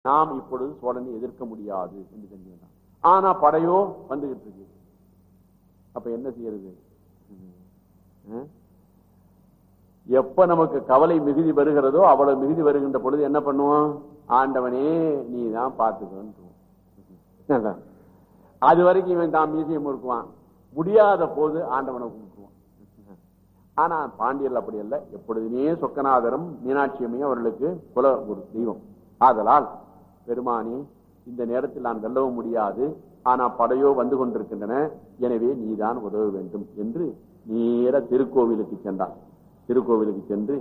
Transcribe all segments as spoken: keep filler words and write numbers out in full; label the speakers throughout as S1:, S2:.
S1: நாம் இப்பொழுது சோழனை எதிர்க்க முடியாது என்று தெரிஞ்சுதான். ஆனா படையோ வந்துகிட்டு இருக்கு. அப்ப என்ன செய்யறது? எப்ப நமக்கு கவலை மிகுதி வருகிறதோ அவ்வளவு மிகுதி வருகின்ற பொழுது என்ன பண்ணுவோம்? ஆண்டவனே நீ தான் பார்த்துக்கணும். அது வரைக்கும் இவன் தான் மியூசியம் இருக்குவான். முடியாத போது ஆண்டவனை கூப்பிடுவான். ஆனா பாண்டியர்கள் அப்படி அல்ல. எப்பொழுதுமே சொக்கநாதரும் மீனாட்சியம்மையும் அவர்களுக்கு குல ஒரு தெய்வம். ஆதலால் பெருமானி இந்த நேரத்தில் நான் வெல்லவும் முடியாது, ஆனா படையோ வந்து கொண்டிருக்கின்றன, எனவே நீதான் உதவ வேண்டும் என்று நேர திருக்கோவிலுக்கு சென்றார். திருக்கோவிலுக்கு சென்று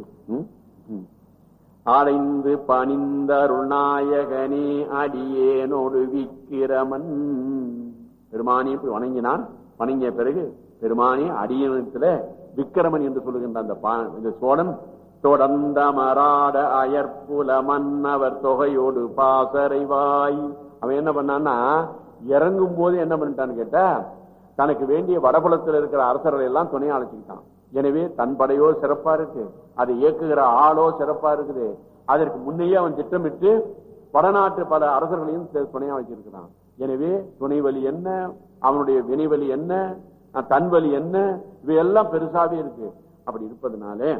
S1: ஆடைந்து பணிந்தருள் நாயகனே அடியேனோடு விக்கிரமன் பெருமானி வணங்கினான். வணங்கிய பிறகு பெருமானி அடியனத்துல விக்கிரமன் என்று சொல்லுகின்ற அந்த சோழன் தொடர்ந்த மராட அயற்புல மன்னவர் தொகையோடு பாசறைவாய். அவன் என்ன பண்ணான்னா இறங்கும் போது என்ன பண்ணிட்டான்னு கேட்டா, தனக்கு வேண்டிய வடபுலத்தில் இருக்கிற அரசர்களை எல்லாம் துணையா அழைச்சிக்கிட்டான். எனவே தன் படையோ சிறப்பா இருக்கு, அதை இயக்குகிற ஆளோ சிறப்பா இருக்குது. அதற்கு முன்னையே அவன் திட்டமிட்டு வடநாட்டு பல அரசர்களையும் துணையா வச்சிருக்கிறான். எனவே துணைவலி என்ன, அவனுடைய வினைவலி என்ன, தன் வலி என்ன, இவையெல்லாம் பெருசாவே இருக்கு. அப்படி இருப்பதனாலே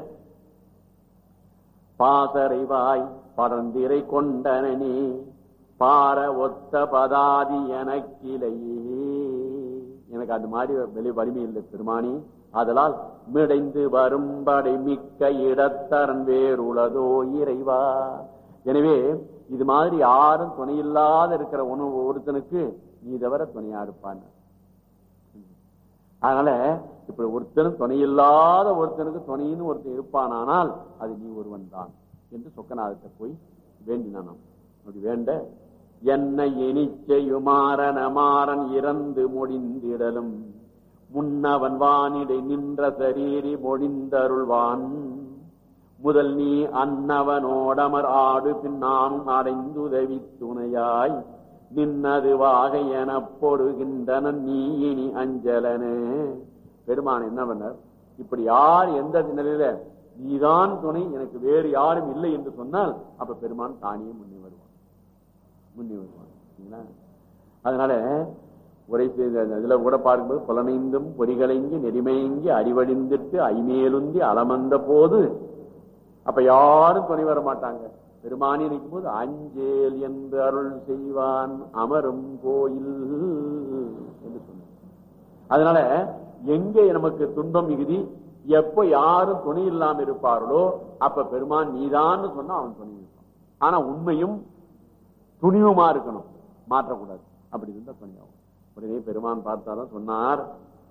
S1: பாசறைவாய் பரந்திரை கொண்டனி பார ஒத்த பதாதி எனக்கிளையே. எனக்கு அது மாதிரி வெளி வலிமை இல்லை பெருமானி. ஆதலால் மிடைந்து வரும்படை மிக்க இடத்தரன் வேறுளதோ இறைவா. எனவே இது மாதிரி யாரும் துணையில்லாத இருக்கிற உணவு ஒருத்தனுக்கு நீ தவிர துணையா இருப்பான். அதனால இப்படி ஒருத்தனும் துணையில்லாத ஒருத்தனுக்கு துணையின்னு ஒருத்தன் இருப்பானால் அது நீ ஒருவன் தான் என்று சொக்கநாதத்தை போய் வேண்டினான். அப்படி வேண்ட என்னை இனிச்செயுமாறன மாறன் இறந்து முடிந்திடலும் முன்னவன் வானிடை நின்ற சரீரி மொழிந்தருள்வான் முதல் நீ அன்னவனோடமர் ஆடு பின்னானும் அடைந்துதவி துணையாய் நின்னது வாகை என பொறுகின்றன நீ இனி அஞ்சலனே. பெருமான் என்ன பண்ணார்? இப்படி யார் எந்த நிலையில நீதான் துணை, எனக்கு வேறு யாரும் இல்லை என்று சொன்னால் அப்ப பெருமான் தானியே முன்னே வருவான் முன்னே வருவான் அதனால உரை இதுல கூட பார்க்கும்போது புலனைந்தும் பொறிகளைங்கி நெறிமையங்கி அறிவழிந்துட்டு ஐமேலுந்தி அலமந்த போது அப்ப யாரும் துணை வர மாட்டாங்க. பெருமானி நிற்கும் போது அஞ்சேல் என்று அருள் செய்வான் அமரும் கோயில் என்று சொன்னார். அதனால எங்கே நமக்கு துன்பம் மிகுதி, எப்ப யாரும் துணை இல்லாம இருப்பார்களோ அப்ப பெருமான் நீதான் சொன்னா அவன் துணை இருப்பான். ஆனா உண்மையும் துணிவுமா இருக்கணும், மாற்றக்கூடாது. அப்படி இருந்தா துணியாகும். உடனே பெருமான் பார்த்தாலும் சொன்னார்,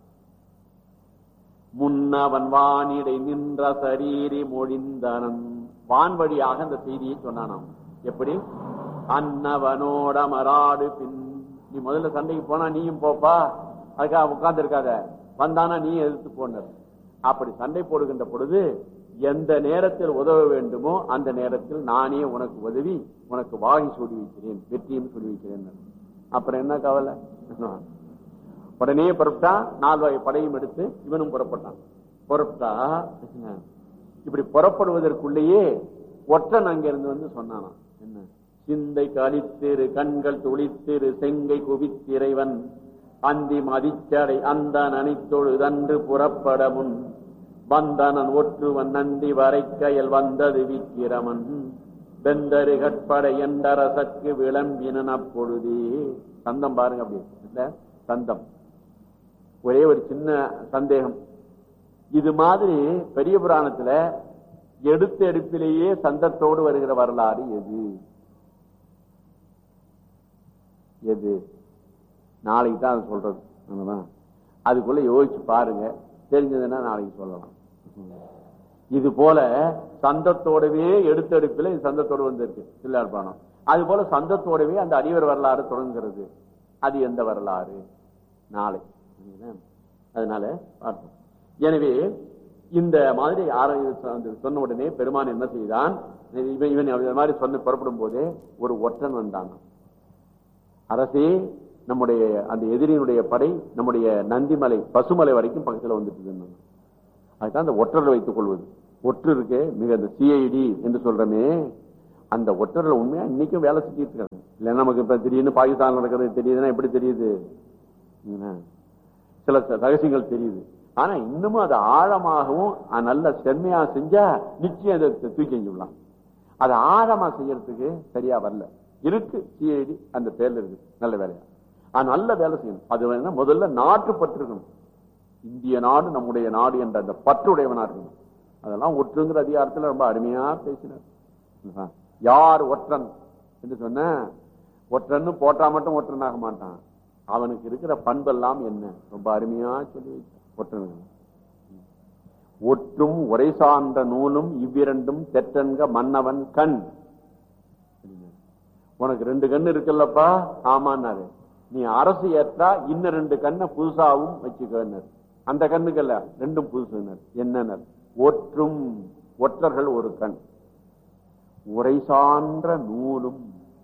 S1: முன்னவன் வானிடை நின்ற சரீரி மொழிந்தனன். வான் வழியாக அந்த செய்தியை சொன்னானாம். எப்படி? அன்னவனோட மராடு பின். நீ முதல்ல சண்டைக்கு போனா நீயும் போப்பா, அதுக்காக உட்கார்ந்து இருக்காத, வந்தானா நீ எதிர்த்து போனார். அப்படி சண்டை போடுகின்ற பொழுது எந்த நேரத்தில் உதவ வேண்டுமோ அந்த நேரத்தில் நானே உனக்கு உதவி உனக்கு வாகி சொல்லி வைக்கிறேன், வெற்றியும் சொல்லி வைக்கிறேன். அப்புறம் என்ன கவலை? உடனே புறப்பட்டா, நாலு வகை படையும் எடுத்து இவனும் புறப்பட்டான். புறப்பட்டா இப்படி புறப்படுவதற்குள்ளேயே ஒற்றன் அங்கிருந்து வந்து சொன்னானா, என்ன சிந்தை கழித்திரு கண்கள் துளித்திரு செங்கை குவித்திரைவன் அந்தி மதிச்சடை அந்த நனித்தொழுதன்று புறப்பட முன் வந்தனன் ஒற்றுவன் நந்தி வரைக்கையல் வந்தது விக்கிரமன் வெந்தரு கட்படை என்றரசக்கு விளம்பினன் அப்பொழுதே. சந்தம் பாருங்க, அப்படி இல்ல சந்தம். ஒரே ஒரு சின்ன சந்தேகம். இது மாதிரி பெரிய புராணத்துல எடுத்த எடுப்பிலேயே சந்தத்தோடு வருகிற வரலாறு எது எது நாளைக்கு தான் அது சொல்றது. அதுக்குள்ள யோசிச்சு பாருங்க, தெரிஞ்சதுன்னா நாளைக்கு சொல்லலாம். இது போல சந்தத்தோடவே எடுத்த எடுப்பில் சந்தத்தோடு வந்திருக்கு பிள்ளையார் புராணம். அது போல சந்தத்தோடவே அந்த அடிவர் வரலாறு தொடங்குகிறது. அது எந்த வரலாறு? நாளை. அதனால பார்ப்போம். எனவே இந்த மாதிரி சொன்ன உடனே பெருமான் என்ன செய்தான்? இவன் இவன் மாதிரி சொன்ன புறப்படும் போதே ஒரு ஒற்றன் வந்தான். அரசே, நம்முடைய அந்த எதிரியினுடைய படை நம்முடைய நந்திமலை பசுமலை வரைக்கும் பக்கத்தில் வந்துட்டு. அதுதான் அந்த ஒற்றரை வைத்துக் கொள்வது. ஒற்று இருக்கு மிக அந்த சிஐடி என்று சொல்றமே, அந்த ஒற்றர்கள் உண்மையா இன்னைக்கும் வேலை செஞ்சுட்டு இருக்காங்க. இல்லைன்னா நமக்கு இப்ப திடீர்னு பாகிஸ்தான் நடக்கிறது தெரியுதுன்னா எப்படி தெரியுது? சில ரகசியங்கள் தெரியுது. ஆனா இன்னமும் அது ஆழமாகவும் நல்ல செம்மையா செஞ்சா நிச்சயம் அதை தூக்கி எஞ்சிடலாம். அது ஆழமா செய்யறதுக்கு சரியா வரல. இருக்கு சிஐடி அந்த பேர்ல இருக்கு, நல்ல வேலையா. ஆனா நல்ல வேலை செய்யணும். அது வேணா முதல்ல நாட்டு பற்று இருக்கணும். இந்திய நாடு நம்முடைய நாடு என்ற அந்த பற்றுடையவனா இருக்கணும். அதெல்லாம் ஒற்றுங்கிற அதிகாரத்துல ரொம்ப அருமையா பேசினார். யார் ஒற்றன் என்று சொன்ன, ஒற்றன்னு போட்டா மட்டும் ஒற்றன் ஆக மாட்டான், அவனுக்கு இருக்கிற பண்பெல்லாம் என்ன ரொம்ப அருமையா சொல்லி ஒற்றன். ஒற்றும் உரை சார்ந்த நூலும் இவ்விரண்டும் தெற்றன்க மன்னவன் கண். உனக்கு ரெண்டு கண்ணு இருக்குல்லப்பா, ஆமான்னாரு. நீ அரசு ஏற்றா இன்னும் ரெண்டு கண்ணை புதுசாவும் வச்சுக்கனர். அந்த கண்ணுக்கல்ல, ரெண்டும் புதுசுனர். என்னனர்? ஒற்றும், ஒற்றர்கள் ஒரு கண், உரை சான்ற நூலும்,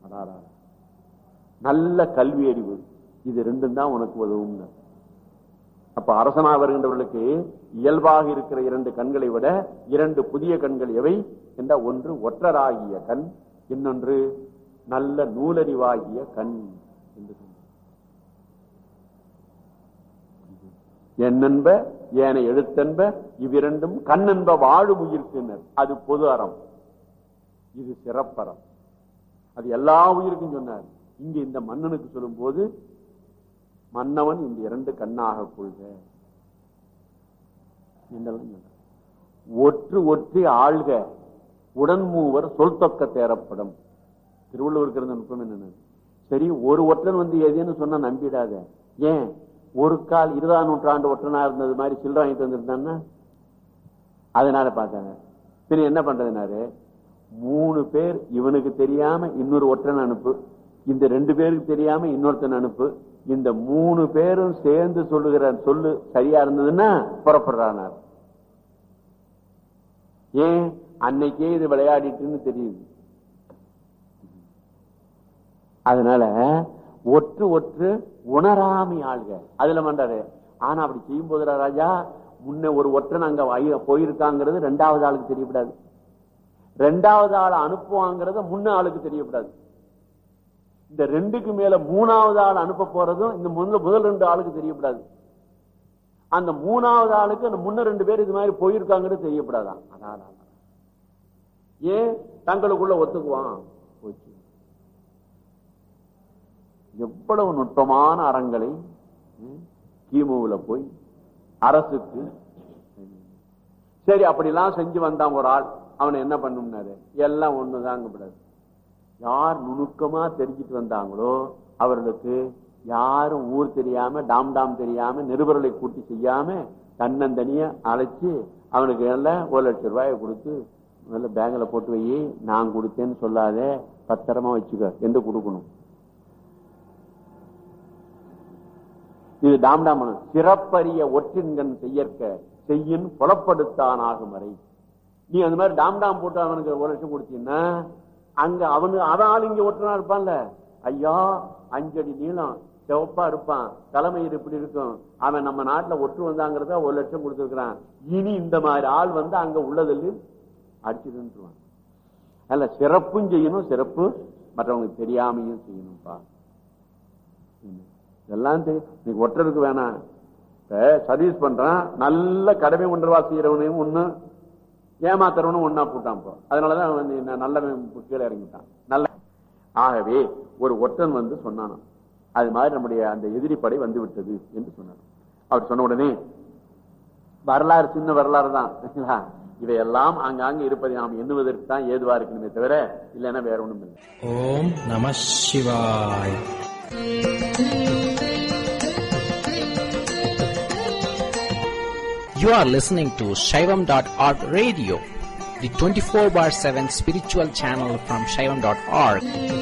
S1: நல்ல கல்வி அறிவு, இது ரெண்டும் தான் உனக்கு உதவும். அப்ப அரசனா வருகின்றவர்களுக்கு இயல்பாக இருக்கிற இரண்டு கண்களை விட இரண்டு புதிய கண்கள் எவை என்ற, ஒன்று ஒற்றராகிய கண், இன்னொன்று நல்ல நூலறிவாகிய கண் என்று சொன்ன. என்னென்ப ஏன எழுத்தென்ப இவ்விரண்டும் கண்ணென்ப வாழும் உயிர்க்கினர். அது பொது அறம், இது சிறப்பறம். அது எல்லா உயிருக்கும் சொன்னார். இங்க இந்த மன்னனுக்கு சொல்லும் போது, மன்னவன் இந்த இரண்டு கண்ணாக கொள்க. ஒற்று ஒற்றி ஆள்க உடன் மூவர் சொல் தொக்க தேரப்படும். திருவள்ளுவருக்கு இருந்த நுட்பம் என்னன்னு, சரி ஒரு ஒற்றன் வந்து எதுன்னு சொன்னா நம்பிடாத. ஏன், ஒரு கால் இருபதாம் நூற்றாண்டு ஒற்றனா இருந்தது மாதிரி சில்லறை வாங்கிட்டு வந்திருந்தான்னா அதனால பார்த்தாங்க. பின்ன என்ன பண்றதுனாரு, மூணு பேர் இவனுக்கு தெரியாம இன்னொரு ஒற்றன் அனுப்பு, இந்த ரெண்டு பேருக்கு தெரியாம இன்னொருத்தன் அனுப்பு, இந்த மூணு பேரும் சேர்ந்து சொல்லுகிற சொல்லு சரியா இருந்ததுன்னா புறப்படுறானார். ஏன், அன்னைக்கே இது விளையாடிட்டுன்னு தெரியுது. அதனால ஒற்று ஒற்று உணராமை ஆள்க அதுல பண்றாரு. ஆனா அப்படி செய்யும் போது ராஜா, முன்ன ஒரு ஒற்றன் அங்க போயிருக்காங்கிறது ரெண்டாவது ஆளுக்கு தெரியப்படாது, ரெண்டாவது ஆள் அனுப்புவாங்கிறத முன்ன ஆளுக்கு தெரியப்படாது. இந்த ரெண்டுக்கு மேல மூணாவது ஆள் அனுப்ப போறதும் இந்த முதல் ரெண்டு ஆளுக்கு தெரியப்படாது. அந்த மூணாவது ஆளுக்கு அந்த முன்ன ரெண்டு பேர் இது மாதிரி போயிருக்காங்கிறது தெரியப்படாதான். அதான் ஏன், தங்களுக்குள்ள ஒத்துக்குவான். போச்சு. எவ்வளவு நுட்பமான அறங்களை கிமுல போய் அரசுக்கு சரி அப்படிலாம் செஞ்சு வந்தான் ஒரு ஆள். அவனை என்ன பண்ணும்னாரு, எல்லாம் ஒண்ணுதாங்க கூடாது. யார் நுணுக்கமா தெரிஞ்சிட்டு வந்தாங்களோ அவர்களுக்கு யாரும் ஊர் தெரியாம டாம் டாம் தெரியாம நிருபர்களை கூட்டி செய்யாம தன்னந்தனிய அழைச்சு அவனுக்கு எல்லாம் ஒரு லட்சம் ரூபாயை கொடுத்து நல்ல பேங்க்ல போட்டு வை, நான் கொடுத்தேன்னு சொல்லாத, பத்திரமா வச்சுக்க என்று கொடுக்கணும். இது டாம் டாம். சிறப்பரிய ஒற்றின்கண் செய்யற்க செய்யின் புலப்படுத்தான் ஆகும் வரை. நீ அந்த மாதிரி டாம் டாம் போட்டு அவனுக்கு ஒரு லட்சம் கொடுத்தீங்கன்னா அங்க அவனு அவன் இங்க ஒற்றனா இருப்பான்ல, ஐயா அஞ்சடி நீளம் சிவப்பா இருப்பான், தலைமையில் இப்படி இருக்கும், அவன் நம்ம நாட்டுல ஒற்று வந்தாங்கிறத ஒரு லட்சம் கொடுத்துருக்கான், இனி இந்த மாதிரி ஆள் வந்து அங்க உள்ளதில் அடிச்சுடுவான். அல்ல, சிறப்பும் செய்யணும், சிறப்பு மற்றவங்களுக்கு தெரியாமையும் செய்யணும்பா. இதெல்லாம் தெரியும். ஒற்றருக்கு வேணாம். இப்ப சர்வீஸ் பண்றான், நல்ல கடமை ஒன்றவா செய்யறவனையும் ஒண்ணு, ஏமாத்துறவனும் ஒன்னா போட்டான். அதனாலதான் நல்ல கீழே இறங்கிட்டான். நல்ல ஆகவே ஒரு ஒற்றன் வந்து சொன்னான், அது மாதிரி நம்முடைய அந்த எதிரி படை வந்து விட்டது என்று சொன்னார். அவர் சொன்ன உடனே, வரலாறு சின்ன வரலாறு தான், இவையெல்லாம் அங்காங்க இருப்பதை நாம் எண்ணுவதற்கு தான் ஏதுவா இருக்கணுமே தவிர இல்லைன்னா வேற ஒண்ணும் இல்லை.
S2: ஓம் நம சிவாய். You are listening to Shaivam dot org radio, the twenty-four bar seven spiritual channel from Shaivam dot org.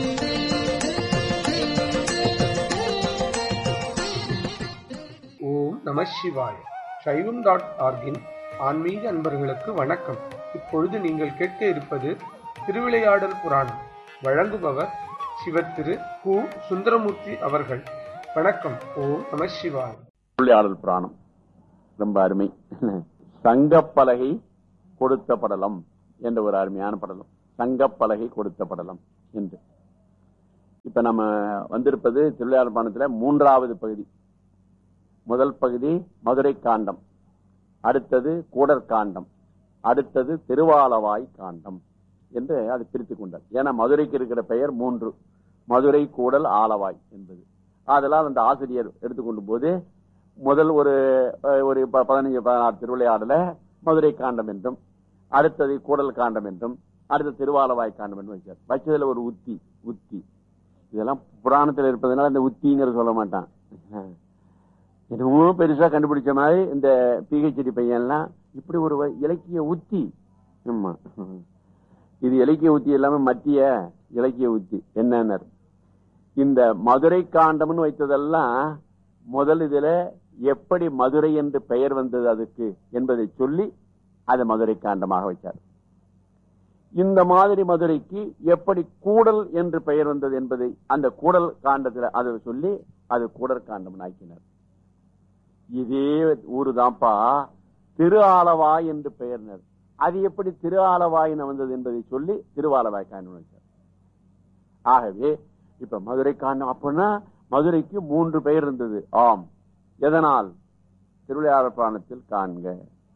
S3: ஓம் நம சிவாய். சைவம் டாட் ஆர்கின் ஆன்மீக அன்பர்களுக்கு வணக்கம். இப்பொழுது நீங்கள் கேட்க இருப்பது திருவிளையாடல் புராணம். வழங்குபவர் சிவத்திரு கு சுந்தரமூர்த்தி அவர்கள். வணக்கம். ஓம் நம சிவாய்.
S1: திருவிளையாடல் புராணம் ரொம்ப அருமை. சங்கப்பலகை கொடுத்த படலம் என்ற ஒரு அருமையான படலம். சங்கப்பலகை கொடுத்த படலம் என்று. இப்ப நம்ம வந்திருப்பது திருவிளையாடல்பாணத்துல மூன்றாவது பகுதி. முதல் பகுதி மதுரை காண்டம், அடுத்தது கூடற் காண்டம், அடுத்தது திருவாலவாய் காண்டம் என்று அது பிரித்துக் கொண்டார். ஏன்னா மதுரைக்கு இருக்கிற பெயர் மூன்று, மதுரை, கூடல், ஆலவாய் என்பது. அதெல்லாம் அந்த ஆசிரியர் எடுத்துக்கொண்டும் போது முதல் ஒரு ஒரு பதினஞ்சு பதினாறு திருவிளையாடல மதுரை காண்டம் என்றும், அடுத்தது கூடல் காண்டம் என்றும், அடுத்த திருவாலவாய் காண்டம் என்றும் வச்சார். வச்சதுல ஒரு உத்தி உத்தி இதெல்லாம் புராணத்தில் இருப்பதனால இந்த உத்திங்கிறது சொல்ல மாட்டான். என்னமோ பெருசா கண்டுபிடிச்ச மாதிரி இந்த பிஹெச்டி பையன்லாம் இப்படி ஒரு இலக்கிய உத்தி. ஆமா, இது இலக்கிய உத்தி இல்லாம மத்திய இலக்கிய உத்தி என்ன? இந்த மதுரை காண்டம்னு வைத்ததெல்லாம் முதல் இதுல எப்படி மதுரை என்று பெயர் வந்தது அதுக்கு என்பதை சொல்லி அதை மதுரை காண்டமாக வைத்தார். இந்த மாதிரி மதுரைக்கு எப்படி கூடல் என்று பெயர் வந்தது என்பதை அந்த கூடல் காண்டத்தில் அதை சொல்லி அது கூடற் காண்டம் ஆக்கினார். இதே ஊருதான்ப்பா திரு ஆலவாய் என்று பெயர்னர். அது எப்படி திரு ஆலவாயின வந்தது என்பதை சொல்லி திருவாலவாய் காண்டம் வச்சார். ஆகவே இப்ப மதுரை காண்டம் அப்படின்னா மதுரைக்கு மூன்று பெயர் இருந்தது. ஆம், எதனால்? திருவிளையாடற் புராணத்தில் காண்க.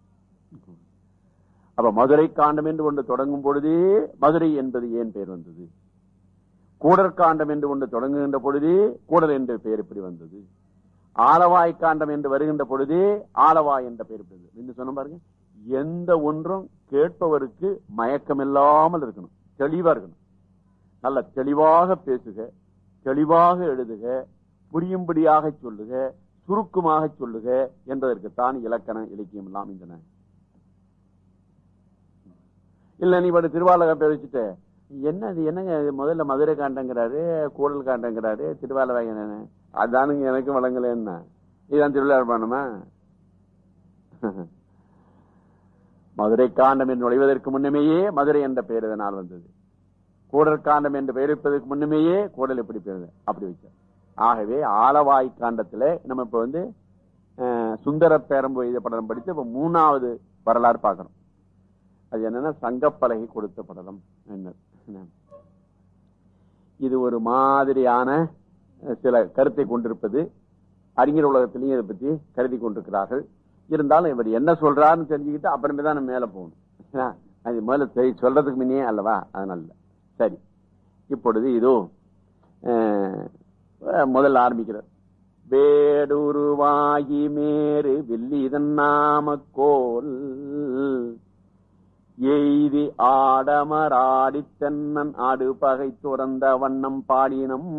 S1: அப்ப மதுரை காண்டம் என்று ஒன்று தொடங்கும் பொழுதே மதுரை என்பது ஏன் பெயர் வந்தது? கூடற் காண்டம் என்று ஒன்று தொடங்குகின்ற பொழுதே கூடல் என்ற பெயர் எப்படி வந்தது? ஆலவாய் காண்டம் என்று வருகின்ற பொழுதே ஆலவாய் என்ற பெயர் என்று சொன்ன பாருங்க. எந்த ஒன்றும் கேட்பவருக்கு மயக்கம் இல்லாமல் இருக்கணும், தெளிவா இருக்கணும். நல்ல தெளிவாக பேசுக, தெளிவாக எழுதுக, புரியும்படியாக சொல்லுக, சுருக்கமாக சொல்லுக என்பதற்குத்தான் இலக்கணம் இலக்கியம் எல்லாம் இருந்தன. இல்ல நீ படி திருவாலக பேர் வச்சுட்டு என்ன இது என்னங்க முதல்ல மதுரை காண்டங்கிறாரு, கூடல் காண்டங்கிறாரு, திருவாலவாய் என்ன அதானுங்க எனக்கு வழங்கல. என்ன இதுதான் திருவிழா? மதுரை காண்டம் என்று நுழைவதற்கு முன்னமேயே மதுரை என்ற பெயர் இதனால் வந்தது. கூடற் காண்டம் என்று பெயரிப்பதற்கு முன்னமேயே கூடல் எப்படி பெயர் அப்படி வச்சார். ஆகவே ஆலவாய் காண்டத்துல நம்ம இப்ப வந்து சுந்தர பேரம்பு எழுத படம் படித்து இப்ப மூணாவது வரலாறு பார்க்கணும். அது என்னன்னா சங்கப்பலகை கொடுத்த படலம். என்ன இது ஒரு மாதிரியான சில கருத்தை கொண்டிருப்பது அறிஞர் உலகத்திலையும் இதை பற்றி கருதி கொண்டிருக்கிறார்கள். இருந்தாலும் இவர் என்ன சொல்றாருன்னு தெரிஞ்சுக்கிட்டு அப்புறமே தான் நம்ம மேல போகணும். அது முதல்ல சொல்றதுக்கு முன்னே அல்லவா? அதனால சரி. இப்பொழுது இதோ முதல்ல ஆரம்பிக்கிறார். வேடுருவாகி மேறு வெள்ளிதன் நாமக்கோல் எய்தி ஆடமராடி தென்னன் ஆடு பகை துறந்த வண்ணம் பாடினம்.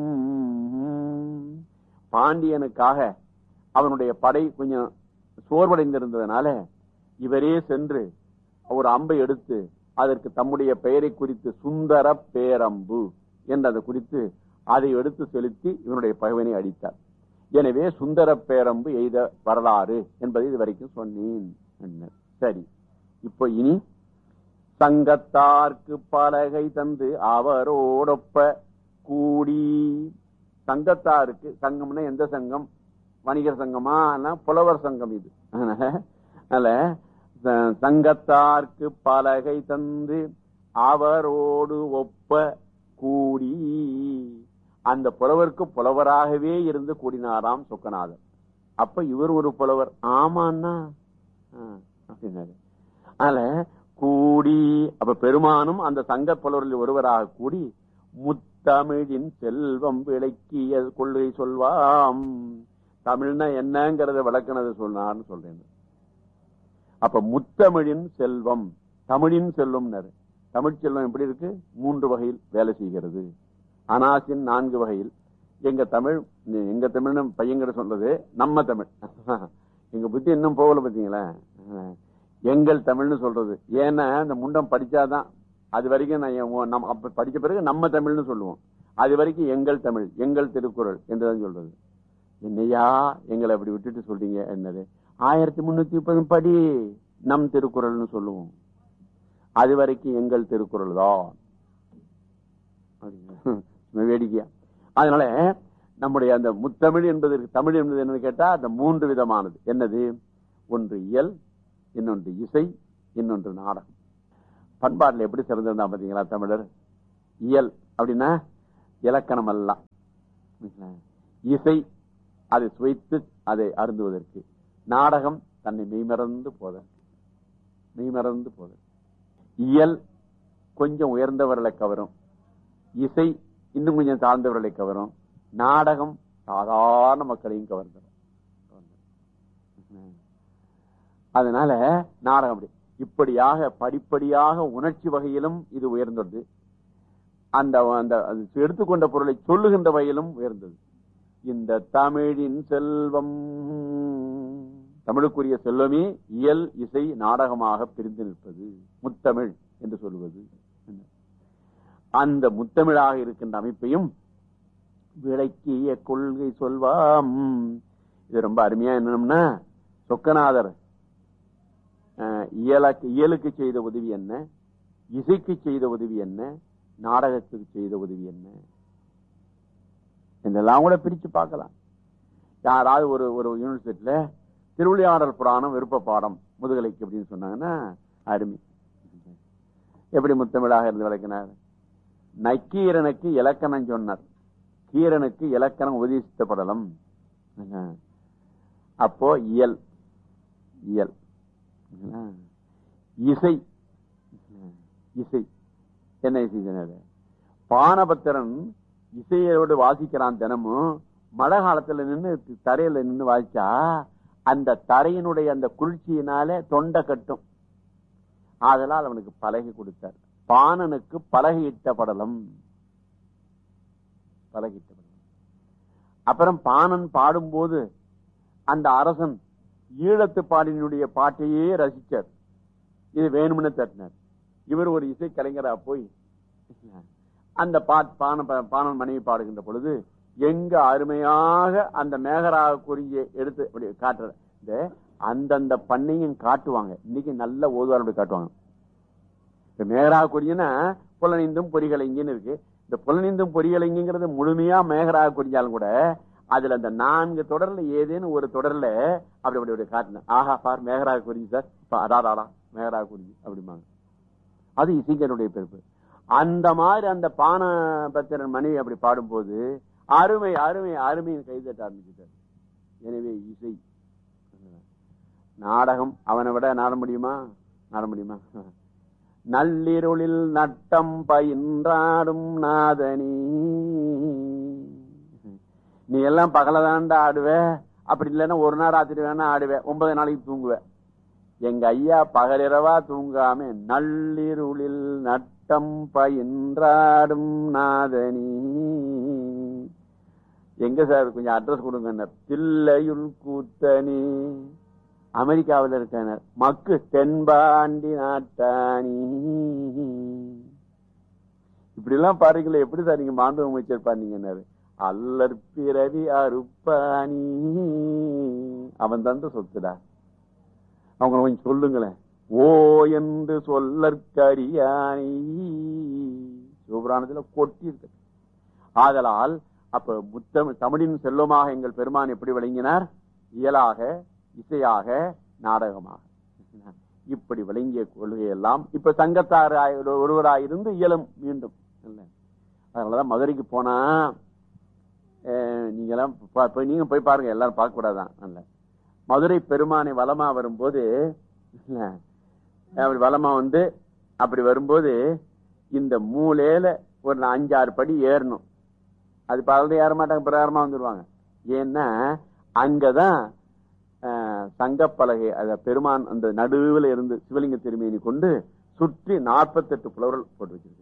S1: பாண்டியனுக்காக அவனுடைய படை கொஞ்சம் சோர்வடைந்திருந்ததுனால இவரே சென்று ஒரு அம்பை எடுத்து அதற்கு தம்முடைய பெயரை குறித்து சுந்தர பேரம்பு என்றதை குறித்து அதை எடுத்து செலுத்தி இவனுடைய பகைவனை அடித்தார். எனவே சுந்தர பேரம்பு எய்த வரலாறு என்பதை இது வரைக்கும் சொன்னேன். சரி, இப்போ இனி சங்கத்தார்க்கு பலகை தந்து அவரோடொப்ப கூடி. சங்கத்தாருக்கு, சங்கம்னா எந்த சங்கம்? வணிகர் சங்கமா? புலவர் சங்கம் இது. அதனால சங்கத்தார்க்கு பலகை தந்து அவரோடு ஒப்ப கூடி, அந்த புலவருக்கு புலவராகவே இருந்து கூடினாராம் சொக்கநாதர். அப்ப இவர் ஒரு புலவர். ஆமாண்ணா அப்படின்னாரு. அதனால கூடி அப்ப பெருமானும் அந்த சங்க புலவரில் ஒருவராக கூடி முத்தமிழின் செல்வம் விளக்கிய கொள்கை சொல்வாம். தமிழ்னா என்னங்கறத விளக்குனது சொன்னார்னு சொல்றேன். அப்ப முத்தமிழின் செல்வம், தமிழின் செல்வம். தமிழ் செல்வம் எப்படி இருக்கு? மூன்று வகையில் வேலை செய்கிறது. அனாசின் நான்கு வகையில். எங்க தமிழ், எங்க தமிழ்னு பையங்கிட்ட சொல்றது நம்ம தமிழ். எங்க புத்தி இன்னும் போகல பாத்தீங்களா? எங்கள் தமிழ்னு சொல்றது. ஏன்னா இந்த முண்டம் படிச்சாதான் அது வரைக்கும் நான் படிச்ச பிறகு நம்ம தமிழ்னு சொல்லுவோம். அது வரைக்கும் எங்கள் தமிழ், எங்கள் திருக்குறள் என்றுதான் சொல்றது. என்னையா எங்களை அப்படி விட்டுட்டு சொல்றீங்க? என்னது ஆயிரத்தி முன்னூத்தி முப்பது படி நம் திருக்குறள்னு சொல்லுவோம். அது வரைக்கும் எங்கள் திருக்குறள் தான். வேடிக்கையா? அதனால நம்முடைய அந்த முத்தமிழ் என்பது, தமிழ் என்பது என்னன்னு கேட்டா அந்த மூன்று விதமானது. என்னது? ஒன்று இயல், இன்னொன்று இசை, இன்னொன்று நாடகம். பண்பாட்டில் எப்படி சிறந்திருந்தா பாத்தீங்களா தமிழர்? இயல் அப்படின்னா இலக்கணம் எல்லாம், இசை அதை சுவைத்து அதை அருந்துவதற்கு, நாடகம் தன்னை மெய்மறந்து போதற்கு, மெய்மறந்து போதற்கு. இயல் கொஞ்சம் உயர்ந்தவர்களை கவரும், இசை இன்னும் கொஞ்சம் தாழ்ந்தவர்களை கவரும், நாடகம் சாதாரண மக்களையும் கவர்ந்துடும். அதனால நாடகம் அப்படி இப்படியாக படிப்படியாக உணர்ச்சி வகையிலும் இது உயர்ந்தது. அந்த அந்த எடுத்துக்கொண்ட பொருளை சொல்லுகின்ற வகையிலும் உயர்ந்தது. இந்த தமிழின் செல்வம், தமிழுக்குரிய செல்வமே இயல் இசை நாடகமாக பிரிந்து நிற்பது முத்தமிழ் என்று சொல்லுவது. அந்த முத்தமிழாக இருக்கின்ற அமைப்பையும் விளக்கிய கொள்கை சொல்வாம். இது ரொம்ப அருமையா என்னன்னா, சொக்கநாதர் இயலுக்கு இயலுக்கு செய்த உதவி என்ன, இசைக்கு செய்த உதவி என்ன, நாடகத்துக்கு செய்த உதவி என்ன, இதெல்லாம் கூட பிரிச்சு பார்க்கலாம். யாராவது ஒரு ஒரு யூனிவர்சிட்டியில திருவிளையாடல் புராணம் விருப்ப பாடம் முதுகலைக்கு அப்படின்னு சொன்னாங்கன்னா அருமை. எப்படி முத்தமிழாக இருந்து விளக்கினார்? நக்கீரனுக்கு இலக்கணம் சொன்னார், கீரனுக்கு இலக்கணம் உபதேசித்தப்படலாம். அப்போ இயல் இயல் இசை இசை என்ன இசை சொன்னாரு? பானபத்திரன் இசையோடு வாசிக்கிறான் தினமும். மழை காலத்துல நின்று தரையில நின்று வாசிச்சா அந்த தரையினுடைய அந்த குளிர்ச்சியினால தொண்டை கட்டும். அதனால் அவனுக்கு பலகை கொடுத்தார். பாணனுக்கு பலகையிட்ட படலம், பலகையிட்ட படலம். அப்புறம் பாணன் பாடும்போது அந்த அரசன் ஈழத்து பாடினுடைய பாட்டையே ரசிச்சார். இது வேணும்னு தட்டினார். இவர் ஒரு இசை கலைஞரா போய் அந்த பாட் பான பாணன் மனைவி பாடுகின்ற பொழுது எங்க அருமையாக அந்த மேகராக குறிஞ்சியை எடுத்து அப்படி காட்டுற இந்த அந்தந்த பண்ணையும் காட்டுவாங்க. இன்னைக்கு நல்ல ஓதுவார் அப்படி காட்டுவாங்க. இந்த மேகராக குறிஞ்சின்னா புலனிந்தும் பொறிகலைங்கன்னு இருக்கு. இந்த புலனிந்தும் பொறிகலைங்கிறது முழுமையா மேகராக குறிஞ்சாலும் கூட அதுல அந்த நான்கு தொடர்ல ஏதேனும் ஒரு தொடர்ல அப்படி அப்படி அப்படி காட்டின ஆஹா பார் மேகராக குறிஞ்சி சார், அடாடாடா மேகராக குறிஞ்சி அப்படிம்பாங்க. அது இசைஞனுடைய பிறப்பு. அந்த மாதிரி அந்த பான பத்திரன் மனைவி அப்படி பாடும்போது அருமை அருமை அருமையை கைதட்ட ஆரம்பிச்சுட்டார். எனவே இசை நாடகம் அவனை விட நாட முடியுமா? நாட முடியுமா? நள்ளிருளில் நட்டம் பயின்றாடும் நாதனி, நீ எல்லாம் பகலதாண்டா ஆடுவ, அப்படி இல்லைன்னா ஒரு நாள் ராத்திரி வேணா ஆடுவேன், ஒன்பது நாளைக்கு தூங்குவேன். எங்க ஐயா பகலிரவா தூங்காம நள்ளிருளில் நட்டம் பயின்றாடும் நாதனி. எங்க சார் கொஞ்சம் அட்ரஸ் கொடுங்க. தில்லையுள் கூத்தனி, அமெரிக்காவில் இருக்க மக்கு தென்பாண்டி நாட்டானி. இப்படி எல்லாம் பாருங்களேன். எப்படி சார் நீங்க மாண்பு அமைச்சிருப்பாரு? அல்லற் பிறவி அறுப்பானி, அவன் தந்த சொத்துடா. அவங்க கொஞ்சம் சொல்லுங்களேன். ஓ என்று சொல்லற்கரியானி சிவபுராணத்துல கொட்டி இருக்கு. ஆதலால் அப்ப முத்தமிழ் தமிழின் செல்வமாக எங்கள் பெருமான் எப்படி விளங்கினார்? இயலாக, இசையாக, நாடகமாக. இப்படி விளங்கிய கொள்கையெல்லாம் இப்ப சங்கத்தார் ஒருவராயிருந்து இயலும் மீண்டும். அதனாலதான் மதுரைக்கு போனா நீங்க எல்லாம் நீங்க போய் பாருங்க, எல்லாரும் பார்க்க கூடாதான். நல்ல மதுரை பெருமானை வலமா வரும்போது அப்படி வலமா வந்து அப்படி வரும்போது இந்த மூலையில ஒரு அஞ்சாறு படி ஏறணும். அது பலரும் ஏற மாட்டாங்க, பிரகாரமா வந்துருவாங்க. ஏன்னா அங்கதான் சங்கப்பலகை அத பெருமான் அந்த நடுவில் இருந்து சிவலிங்க திருமேனி கொண்டு சுற்றி நாற்பத்தி எட்டு புலவர்கள் போட்டு வச்சிருக்கு.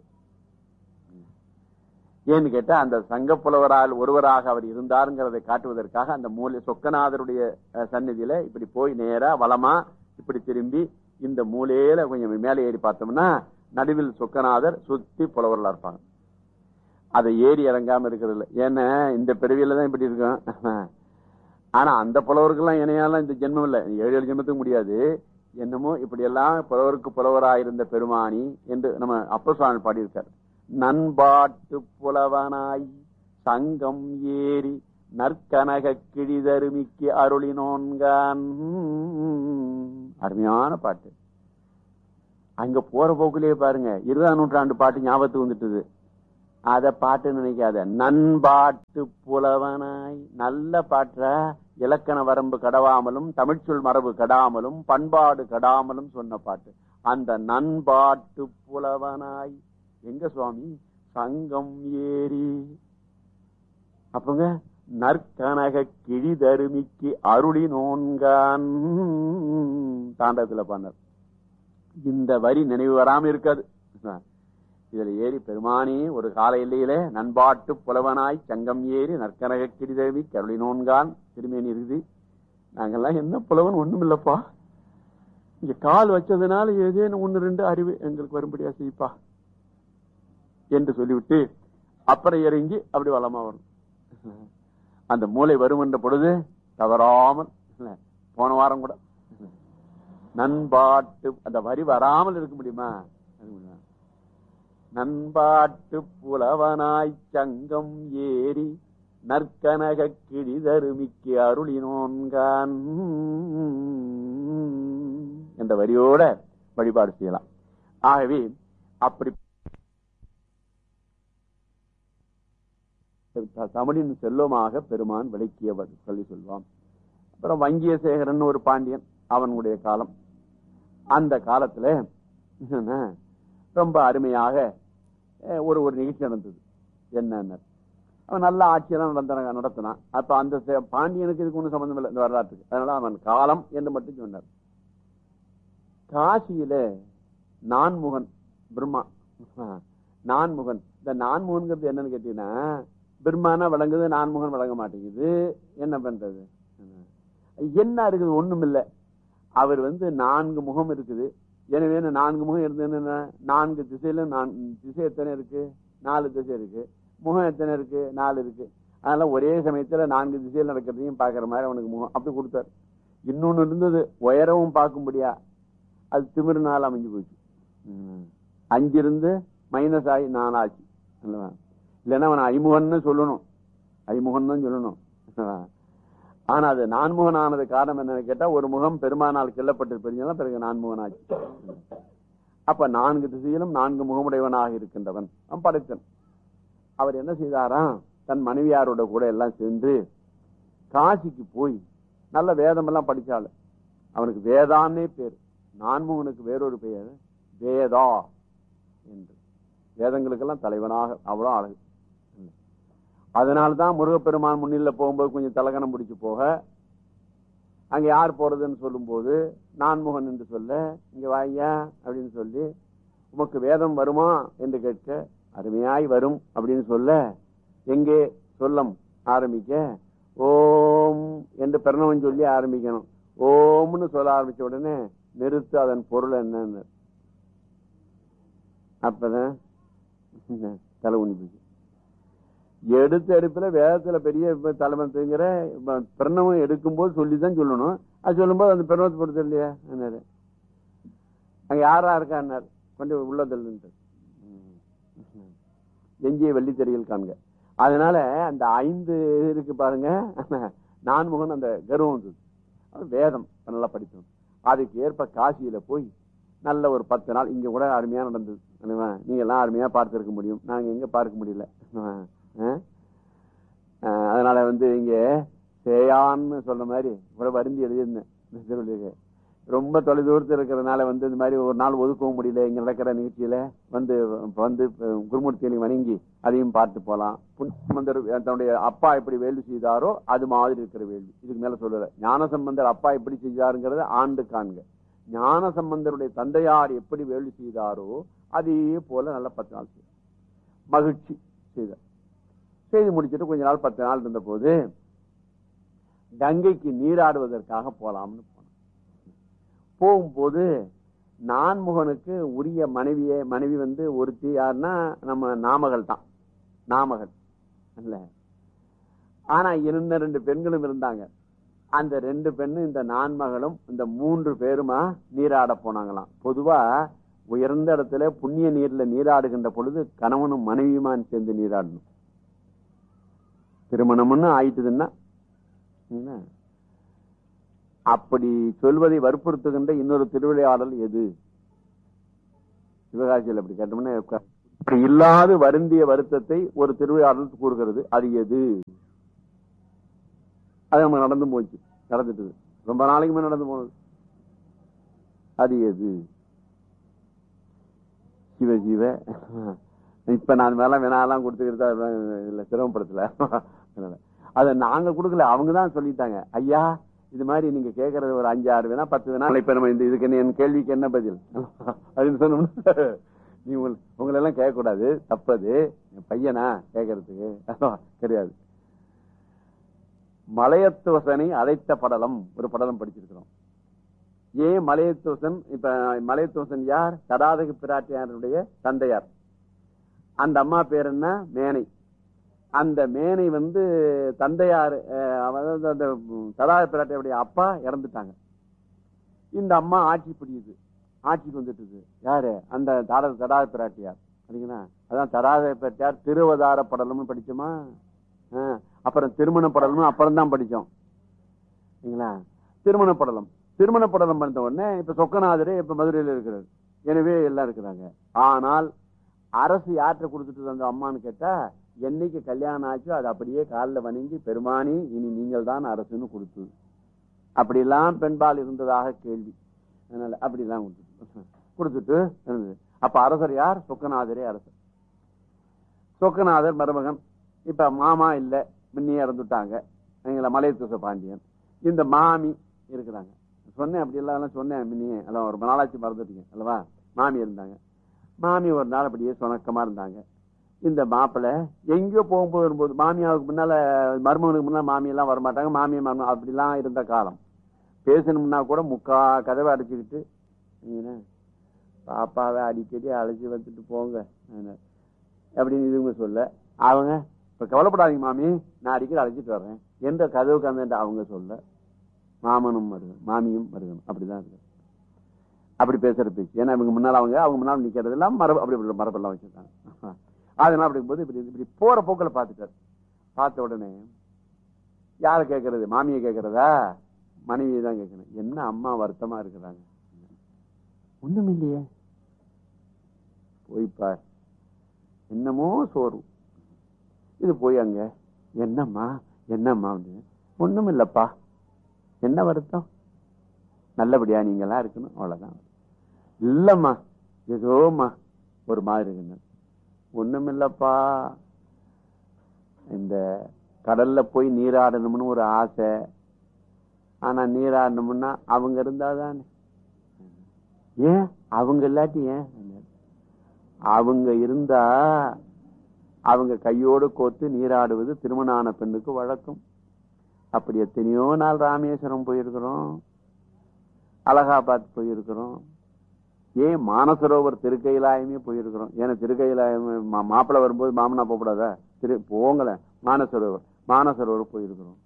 S1: ஏன்னு கேட்டா அந்த சங்க புலவரால் ஒருவராக அவர் இருந்தாருங்கிறதை காட்டுவதற்காக அந்த மூலை சொக்கநாதருடைய சந்நிதியில இப்படி போய் நேரா வலமா இப்படி திரும்பி இந்த மூலையில கொஞ்சம் மேலே ஏறி பார்த்தோம்னா நடுவில் சொக்கநாதர் சுத்தி புலவர்களா இருப்பாங்க. அதை ஏறி இறங்காம இருக்கிறது இல்லை. ஏன்னா இந்த பிறவியில தான் இப்படி இருக்கும். ஆனா அந்த புலவருக்கெல்லாம் இணையாலாம் இந்த ஜென்மம் இல்லை, ஏழு ஏழு ஜென்மத்துக்கு முடியாது. என்னமோ இப்படி எல்லாம் புலவருக்கு புலவராயிருந்த பெருமானி என்று நம்ம அப்பர் சுவாமி பாடியிருக்கார். நண்பாட்டு புலவனாய் சங்கம் ஏறி நற்கனக கிழிதருமிக்கு அருளினோன்கான். அருமையான பாட்டு. அங்க போற போக்குலயே பாருங்க இருபதாம் நூற்றாண்டு பாட்டு ஞாபகத்துக்கு வந்துட்டுது. அத பாட்டு நினைக்காத, நண்பாட்டு புலவனாய். நல்ல பாட்டா, இலக்கண வரம்பு கடாமலும் தமிழ்ச்சொல் மரபு கடாமலும் பண்பாடு கடாமலும் சொன்ன பாட்டு. அந்த நண்பாட்டு புலவனாய் எங்க சுவாமி? சங்கம் ஏறி. அப்பங்க நற்கனக கிழிதருமிக்கு அருளி நோன்கான் தாண்டத்துல பண்ணார். இந்த வரி நினைவு வராம இருக்காது. இதுல ஏறி பெருமானி ஒரு கால எல்லையில நண்பாட்டு புலவனாய் சங்கம் ஏறி நற்கனக கிழிதருமி கருளி நோன்கான் திருமேனி இருக்குது. நாங்கெல்லாம் என்ன புலவன் ஒண்ணும் இல்லப்பா, இங்க கால் வச்சதுனால ஏதேனும் ஒண்ணு ரெண்டு அறிவு எங்களுக்கு வரும்படியா செய்ப்பா என்று சொல்லிவிட்டு அப்புறம் இறங்கி அப்படி வளமா வரும். அந்த மூளை வரும் என்ற பொழுது தவறாமல், போன வாரம் கூட நண்பாட்டு அந்த வரி வராமல் இருக்க முடியுமா? நண்பாட்டு புலவனாய் சங்கம் ஏறி நற்கனக கிழிதருமிக்கு அருளினோன்கான் என்ற வரியோட வழிபாடு செய்யலாம். ஆகவே அப்படி தமிழின் செல்வமாக பெருமான் விளக்கியவர் சொல்லி சொல்வான். அப்புறம் வங்கியசேகரன் ஒரு பாண்டியன், அவனுடைய காலம். அந்த காலத்துல ரொம்ப அருமையாக ஒரு ஒரு நிகழ்ச்சி நடந்தது. என்ன, அவன் நல்ல ஆட்சியெல்லாம் நடந்த நடத்தினான். அப்ப அந்த பாண்டியனுக்கு இதுக்கு ஒன்றும் சம்பந்தம் இல்லை இந்த வரலாற்றுக்கு. அதனால அவன் காலம் என்று மட்டும் சொன்னார். காசியில நான்முகன் பிரம்மா, நான்முகன். இந்த நான்முகன்கிறது என்னன்னு கேட்டீங்கன்னா, பிரம்மானா விளங்குது, நான்முகன் விளங்க மாட்டேங்குது. என்ன பண்றது? என்ன இருக்குது? ஒண்ணும் இல்லை. அவர் வந்து நான்கு முகம் இருக்குது. எனவே நான்கு முகம் இருந்ததுன்னு நான்கு திசையில திசை எத்தனை இருக்கு? நாலு திசை இருக்கு. முகம் எத்தனை இருக்கு? நாலு இருக்கு. அதனால ஒரே சமயத்துல நான்கு திசையில் நடக்கிறதையும் பாக்குற மாதிரி அவனுக்கு முகம் அப்படி கொடுத்தாரு. இன்னொன்னு இருந்தது, உயரவும் பார்க்கும்படியா. அது திமிரு நாள் அமைஞ்சு போச்சு. அஞ்சு இருந்து மைனஸ் ஆகி நாலாச்சு. இல்லைன்னா அவன் ஐமுகன்னு சொல்லணும், ஐமுகன் தான் சொல்லணும். ஆனா அது நான்முகன் ஆனது காரணம் என்னன்னு கேட்டா, ஒரு முகம் பெருமானால் கிள்ளப்பட்டு பிரிஞ்சாலும் பிறகு நான்முகன் ஆச்சு. அப்ப நான்கு திசையிலும் நான்கு முகமுடையவனாக இருக்கின்றவன் அவன் படைத்தன். அவர் என்ன செய்தாராம், தன் மனைவியாரோட கூட எல்லாம் சென்று காசிக்கு போய் நல்ல வேதம் எல்லாம் படிச்சாள். அவனுக்கு வேதான்னே பேர். நான்முகனுக்கு வேறொரு பெயர் வேதா என்று. வேதங்களுக்கெல்லாம் தலைவனாக அவ்வளோ அழகு. அதனால்தான் முருகப்பெருமான் முன்னில போகும்போது கொஞ்சம் தலகணம் பிடிச்சு போக, அங்க யார் போறதுன்னு சொல்லும் போது நான்முகன் என்று சொல்ல, இங்க வாய்யா அப்படின்னு சொல்லி, உமக்கு வேதம் வருமா என்று கேட்க, அருமையாய் வரும் அப்படின்னு சொல்ல, எங்கே சொல்லம் ஆரம்பிக்க, ஓம் என்று பிரணவன் சொல்லி ஆரம்பிக்கணும். ஓம்னு சொல்ல ஆரம்பிச்ச உடனே நிறுத்து, அதன் பொருள் என்னன்னு. அப்பதான் தலை உண்ணி போச்சு. எடுத்த எடுப்புல வேதத்துல பெரிய தலைமத்துங்கிற பிரணவம் எடுக்கும் போது சொல்லிதான் சொல்லணும். அது சொல்லும் போது அந்த பிரணவத்தை பொறுத்த இல்லையா என்னாரு, அங்க யாரா இருக்கான்னாரு, கொஞ்சம் உள்ளதில் எஞ்சிய வெள்ளித்தறியில் காண்க. அதனால அந்த ஐந்து இருக்கு பாருங்க, நான்முகன் அந்த கர்வம் வந்தது. வேதம் நல்லா படித்தோம். அதுக்கு ஏற்ப காசியில போய் நல்ல ஒரு பத்து நாள் இங்க கூட அருமையா நடந்தது. நீங்க எல்லாம் அருமையா பார்த்திருக்க முடியும், நாங்க எங்க பார்க்க முடியல. அதனால வந்து இங்க சேயான்னு சொல்ற மாதிரி இவ்வளவு வருந்தி எழுதியிருந்தேன். ரொம்ப தொலைதூரத்தில் இருக்கிறதுனால வந்து இந்த மாதிரி ஒரு நாள் ஒதுக்கவும் முடியல. இங்க நடக்கிற நிகழ்ச்சியில வந்து வந்து குருமூர்த்தியை வணங்கி அதையும் பார்த்து போலாம். புண்ணியசம்பந்தர் தன்னுடைய அப்பா எப்படி வேள்வி செய்தாரோ அது மாதிரி இருக்கிற வேள்வி. இதுக்கு மேல சொல்லல. ஞானசம்பந்தர் அப்பா எப்படி செய்தாருங்கிறத ஆண்டு காண்க. ஞானசம்பந்தருடைய தந்தையார் எப்படி வேள்வி செய்தாரோ அதே போல நல்ல பத்து நாள் செய்ய மகிழ்ச்சி செய்தார். செய்து முடிச்சுட்டு கொஞ்ச நாள் பத்து நாள் இருந்த போது கங்கைக்கு நீராடுவதற்காக போலாம்னு போனோம். போகும்போது நான்முகனுக்கு உரிய மனைவிய மனைவி வந்து ஒருத்தி யாருன்னா நம்ம நாமகள் தான், நாமகள் இல்ல. ஆனா இருந்த ரெண்டு பெண்களும் இருந்தாங்க. அந்த ரெண்டு பெண்ணும் இந்த நான்மகளும் இந்த மூன்று பேருமா நீராட போனாங்களாம். பொதுவா உயர்ந்த இடத்துல புண்ணிய நீர்ல நீராடுகின்ற பொழுது கணவனும் மனைவியுமான் சேர்ந்து நீராடணும். திருமணம்னு ஆயிட்டுதுன்னா அப்படி சொல்வதை வற்புறுத்துகின்ற இன்னொரு திருவிளையாடல் எது சிவகாசியில் அப்படி கேட்டோம்னா இப்படி இல்லாது வருந்திய வருத்தத்தை ஒரு திருவிழாவில் கூறுகிறது. அது எது? அது நம்ம நடந்து போச்சு, நடந்துட்டு ரொம்ப நாளைக்குமே நடந்து போனது. அது எது? சிவ சிவ இப்ப நான் மேல வேணாலாம் கொடுத்துக்கிட்டு இல்ல சிரமப்படுத்தல. அத நாங்க கொடுக்கல, அவங்கதான் சொல்லிட்டாங்க. ஐயா இது மாதிரி நீங்க கேட்கறது ஒரு அஞ்சு ஆறு வேணா பத்து வேணா இப்ப நம்ம இந்த இதுக்கு என் கேள்விக்கு என்ன பதில் அப்படின்னு சொன்னோம்னா நீ உங்களை எல்லாம் கேட்க கூடாது, தப்பது. என் பையனா கேட்கறதுக்கு கிடையாது. மலையத்துவசனை அழைத்த படலம் ஒரு படலம் படிச்சிருக்கிறோம். ஏன் மலையத்துவசன்? இப்ப மலையத்துவசன் யார்? தடாதக பிராட்டியாருடைய தந்தையார். அந்த அம்மா பேர் என்ன? மேனை. அந்த மேனை வந்து தந்தையார் அந்த தடாதக பிராட்டியுடைய அப்பா இறந்துட்டாங்க. இந்த அம்மா ஆட்சி பிடிக்குது, ஆட்சிக்கு வந்துட்டு. யாரு? அந்த தடாத தடாத பிராட்டியார். சரிங்களா? அதான் தடாத பிராட்டியார் திருவதார படலம்னு படிச்சோமா. அப்புறம் திருமண படலம்னு அப்புறம் தான் படிச்சோம். சரிங்களா? திருமண படலம் திருமண படலம் பண்ண உடனே இப்ப சொக்கநாதரே இப்ப மதுரையில் இருக்கிறார். எனவே எல்லாம் இருக்கிறாங்க. ஆனால் அரசு யாற்ற கொடுத்துட்டு அந்த அம்மான்னு கேட்டா, என்னைக்கு கல்யாணம் ஆச்சோ அது அப்படியே காலில் வணங்கி பெருமானி இனி நீங்கள் தான் அரசுன்னு கொடுத்தது. அப்படிலாம் பெண்பால் இருந்ததாக கேள்வி. அதனால அப்படிலாம் கொடுத்துட்டு கொடுத்துட்டு இருந்தது. அப்ப அரசர் யார்? சொக்கநாதரே அரசர். சொக்கநாதர் மருமகன். இப்ப மாமா இல்ல, முன்னே இறந்துட்டாங்க. மலையத்துவச பாண்டியன். இந்த மாமி இருக்கிறாங்க. சொன்னேன் அப்படி எல்லாம் சொன்னேன் முன்னையே, அல்லவா? ரொம்ப நாளாச்சு மறந்துட்டீங்க அல்லவா? மாமி இருந்தாங்க. மாமி ஒரு நாள் அப்படியே சுணக்கமா இருந்தாங்க. இந்த மாப்பிள்ளை எங்கேயோ போகும்போது வரும்போது, மாமியாவுக்கு முன்னால மருமகனுக்கு முன்னால மாமி எல்லாம் வரமாட்டாங்க. மாமியை மருமகன் அப்படிலாம் இருந்த காலம். பேசணும்னா கூட முக்கா கதவை அடைச்சுக்கிட்டு பாப்பாவை அடிக்கடி அழைச்சி வந்துட்டு போங்க அப்படின்னு இதுங்க சொல்ல, அவங்க இப்ப கவலைப்படாதீங்க மாமி, நான் அடிக்கடி அழைச்சிட்டு வர்றேன் என்ற கதவுக்கு அந்த அவங்க சொல்ல, மாமனும் மருகன் மாமியும் மருகன் அப்படிதான் இருக்கு. அப்படி பேசுற பேச்சு. ஏன்னா இவங்க முன்னால அவங்க அவங்க முன்னால் நிக்கிறது எல்லாம் மரபு, அப்படி மரபெல்லாம் வச்சிருக்காங்க. அதனால அப்படிங்கும்போது இப்படி இப்படி போற போக்கில் பார்த்துட்டாரு. பார்த்த உடனே யார கேட்கறது? மாமியை கேட்கறதா? மனைவியை தான் கேட்கணும். என்ன அம்மா வருத்தமா இருக்கிறாங்க? ஒண்ணும் இல்லையே, போய்ப்பார். என்னமோ சோறு இது. போய் அங்க என்னம்மா என்னம்மா? ஒண்ணும் இல்லப்பா. என்ன வருத்தம்? நல்லபடியா நீங்களா இருக்கணும், அவ்வளவுதான். இல்லம்மா ஏதோம்மா ஒரு மாதிரி இருக்குன்னு. ஒண்ணும் இல்லப்பா, இந்த கடல்ல போய் நீராடணும்னு ஒரு ஆசை. ஆனா நீராடணும்னா அவங்க இருந்தாதானே. ஏன் அவங்க இல்லாட்டி? ஏன் அவங்க இருந்தா அவங்க கையோடு கோத்து நீராடுவது திருமணான பெண்ணுக்கு வழக்கம். அப்படி எத்தனையோ நாள் ராமேஸ்வரம் போயிருக்கிறோம், அலகாபாத் போயிருக்கிறோம், ஏன் மானசரோவர் திருக்கையிலாயமே போயிருக்கிறோம். ஏன்னா திருக்கையிலாயம் மாப்பிள்ளை வரும்போது மாமனா போகக்கூடாதா? திரு போங்கல மானசரோவர் மானசரோவர் போயிருக்கிறோம்.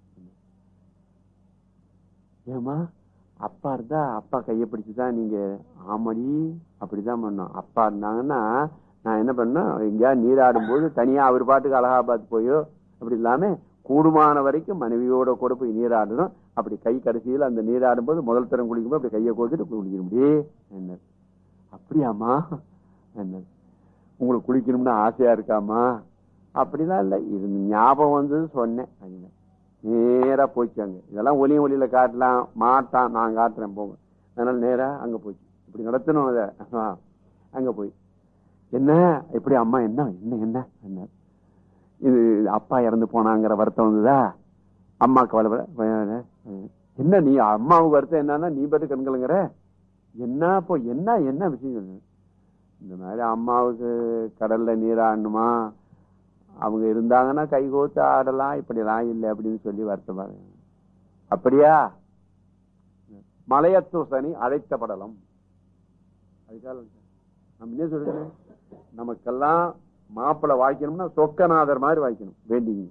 S1: ஏமா அப்பா இருந்தா அப்பா கையை பிடிச்சுதான் நீங்க ஆமடி அப்படிதான் பண்ணோம். அப்பா இருந்தாங்கன்னா நான் என்ன பண்ணேன், எங்கேயா நீராடும் போது தனியா அவர் பாட்டுக்கு அலகாபாத் போயோ அப்படி இல்லாம கூடுமான வரைக்கும் மனைவியோட கூட போய் நீராடணும். அப்படி கை கடைசியில் அந்த நீராடும் போது முதல் தரம் குளிக்கும் போது அப்படி கையை கோத்துட்டு குளிக்க முடியே. என்ன அப்படியாமா? என்ன உங்களுக்கு குளிக்கணும்னு ஆசையா இருக்காமா? அப்படிலாம் இல்லை, இது ஞாபகம் வந்து சொன்னேன். நேரா போச்சாங்க. இதெல்லாம் ஒலியும் ஒலியில காட்டலாம் மாட்டான், நான் காட்டுறேன் போங்க. அதனால நேரா அங்க போச்சு. இப்படி நடத்தணும் அத. அங்க போய் என்ன இப்படி அம்மா என்ன என்ன என்ன என்ன இது அப்பா இறந்து போனாங்கிற வருத்தம் வந்ததா? அம்மா கவலை என்ன? நீ அம்மாவுக்கு வருத்தம் என்னன்னா நீ பாட்டு கண்களுங்கிற என்ன? இப்போ என்ன என்ன விஷயம்? இந்த மாதிரி அம்மாவுக்கு கடல்ல நீராடணுமா, அவங்க இருந்தாங்கன்னா கை கோத்து ஆடலாம், இப்படிலாம் இல்லை அப்படின்னு சொல்லி வருத்தம். அப்படியா? மலையத்துவசனி அழைத்த படலம். அதுக்காக நம்ம என்ன சொல்றேன், நமக்கெல்லாம் மாப்பிள்ளை வாய்க்கணும்னா சொக்கநாதர் மாதிரி வாய்க்கணும். வேண்டிங்க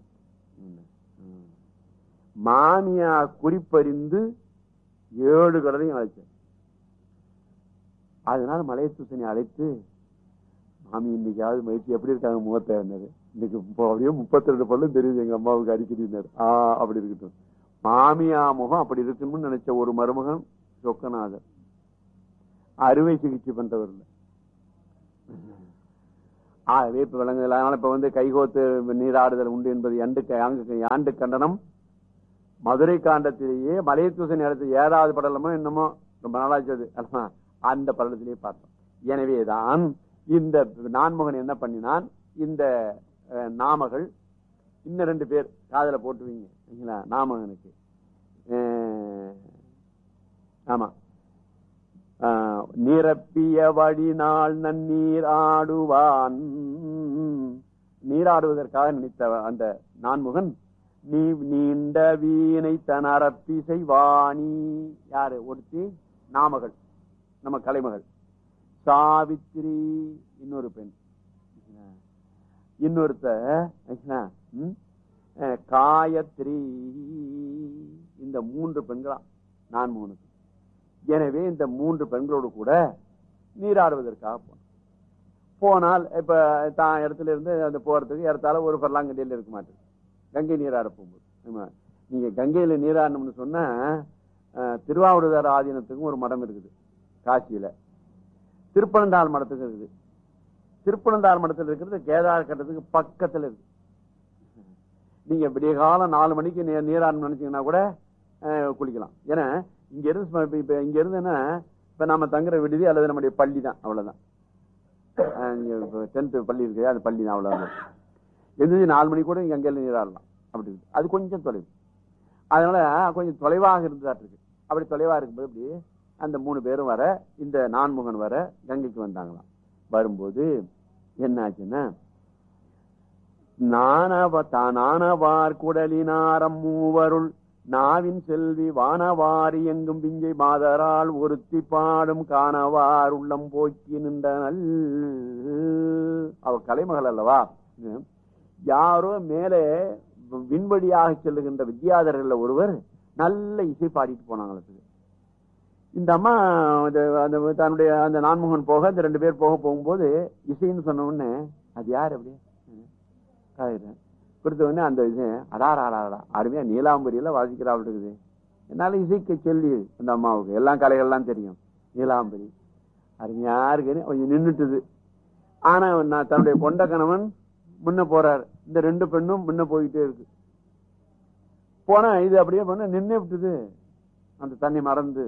S1: மாமியா குறிப்பறிந்து ஏழு கடலையும் அழைச்ச. அதனால மலையத்துவசனி அழைத்து, மாமி இன்னைக்காவது மகிழ்ச்சி எப்படி இருக்காங்க முகத்தை? இன்னைக்கு அப்படியே முப்பத்தி ரெண்டு பல்லும் தெரியுது எங்க அம்மாவுக்கு அடிக்கடி. ஆஹ் அப்படி இருக்கட்டும். மாமியா முகம் அப்படி இருக்கணும்னு நினைச்ச ஒரு மருமகன் சொக்கநாதர். அறுவை சிகிச்சை பண்றவர். ஆகவே இப்ப விளங்குதல். அதனால இப்ப வந்து கைகோத்து நீராடுதல் உண்டு என்பது ஆண்டு ஆண்டு கண்டனம். மதுரை காண்டத்திலேயே மலையத்தூசன் இடத்துல ஏழாவது படலமோ என்னமோ ரொம்ப நாளாச்சது அந்த படலத்திலேயே பார்த்தோம். எனவேதான் இந்த நான்முகன் என்ன பண்ணினான், இந்த நாமகள் இன்னும் ரெண்டு பேர் காதல போட்டுவீங்க நாமகனுக்கு. ஆமா, நிரப்பிய வழிநாள் நன்னீர் ஆடுவான். நீராடுவதற்காக நினைத்த அந்த நான்முகன் நீ நீண்ட வீணை தனரப்பிசை வாணி. யாரு ஒருத்தி? நாமகள், நம்ம கலைமகள். சாவித்திரி இன்னொரு பெண், இன்னொருத்த காயத்ரி. இந்த மூன்று பெண்களா நான்முகனுக்கு. எனவே இந்த மூன்று பெண்களோடு கூட நீராடுவதற்காக போன போனால் இப்ப தான் இடத்துல இருந்து அந்த போறதுக்கு இடத்தால ஒரு பர்லாங்கண்டியில இருக்க மாட்டேன். கங்கை நீராட போகும்போது நீங்க கங்கையில நீராடணும்னு சொன்னா திருவாவடுதார ஆதீனத்துக்கும் ஒரு மடம் இருக்குது காசியில, திருப்பனந்தாள் மடத்துக்கு இருக்குது. திருப்பனந்தாள் மடத்தில் இருக்கிறது கேதார கட்டத்துக்கு பக்கத்துல இருக்கு. நீங்க விடிய காலம் நாலு மணிக்கு நீராடணும் நினைச்சீங்கன்னா கூட குளிக்கலாம். ஏன்னா இங்க இருந்து இப்ப இங்க இருந்துன்னா இப்ப நாம தங்குற விடுதி அல்லது நம்முடைய பள்ளி தான், அவ்வளவுதான். டென்த் பள்ளி இருக்கு, அது பள்ளி தான், அவ்வளவுதான். எந்த நாலு மணி கூட இங்க அங்கே நீராடலாம். அப்படி இருக்கு. அது கொஞ்சம் தொலைவு, அதனால கொஞ்சம் தொலைவாக இருந்துதான் இருக்கு. அப்படி தொலைவா இருக்கும்போது இப்படி அந்த மூணு பேரும் வர, இந்த நான்முகன் வர கங்கைக்கு வந்தாங்களாம். வரும்போது என்ன ஆச்சுன்னா, நானவார் குடலினாரம் மூவருள் நாவின் செல்வி வானவாரி எங்கும் பிஞ்சை மாதரால் ஒருத்தி பாடும் காணவார் உள்ளம் போக்கி நின்றனல். அவ கலைமகள் அல்லவா. யாரோ மேலே விண்வெளியாக செல்லுகின்ற வித்யாதர்கள் ஒருவர் நல்ல இசை பாடிட்டு போனாங்களுக்கு. இந்த அம்மா தன்னுடைய அந்த நான்முகன் போக இந்த ரெண்டு பேர் போக போகும்போது இசைன்னு சொன்ன உடனே அது யாரு அப்படியே கொடுத்த உடனே அந்த விஷயம் அடாரா அடாரா அருமையா நீலாம்பரியில வாசிக்கிறாள் இருக்குது. என்னால இசைக்கு சொல்லி அந்த அம்மாவுக்கு எல்லா கலைகள்லாம் தெரியும். நீலாம்பரி அருமையா இருக்குன்னு கொஞ்சம் நின்றுட்டுது. ஆனா நான் தன்னுடைய கொண்ட கணவன் முன்ன போறாரு, இந்த ரெண்டு பெண்ணும் முன்ன போயிட்டே இருக்கு. போனா இது அப்படியே பண்ண நின்னே விட்டுது, அந்த தண்ணி மறந்து.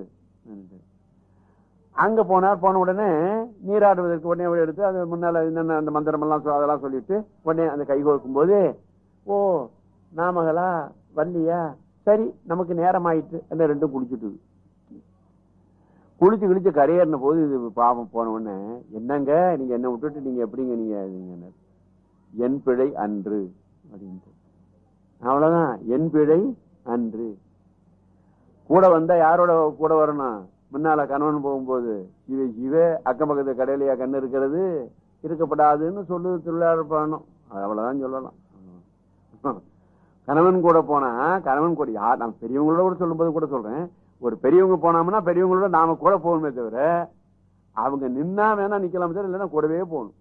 S1: அங்க போனார். போன உடனே நீராடுவதற்கு உடனே எடுத்து அது முன்னால என்னென்ன அந்த மந்திரம் எல்லாம் அதெல்லாம் சொல்லிட்டு உடனே அந்த கை கோர்க்கும் போது, ஓ நாமகளா வள்ளியா, சரி நமக்கு நேரம் ஆயிட்டு எல்லாம் ரெண்டும் குளிச்சுட்டு குளிச்சு குளிச்சு கரையேறின போது இது பாவம். போன உடனே என்னங்க நீங்க என்ன விட்டுட்டு நீங்க எப்படிங்க நீங்க என் பிழை அன்று அப்படின்ட்டு. அவ்வளவுதான், என் பிழை அன்று. கூட வந்தா யாரோட கூட வரணும், முன்னால கணவன் போகும்போது இவ இவ அக்கம் பக்கத்து கடையிலையா கண்ணு இருக்கிறது இருக்கப்படாதுன்னு சொல்லு தொழிலாளர் பண்ணணும். அவ்வளவுதான் சொல்லலாம். கணவன் கூட போனா கணவன் கூட யார், நான் பெரியவங்களோட கூட சொல்லும் போது கூட சொல்றேன், ஒரு பெரியவங்க போனோம்னா பெரியவங்களோட நாம கூட போகணுமே தவிர அவங்க நின்னா வேணா நிக்கலாம், இல்லைன்னா கூடவே போகணும்.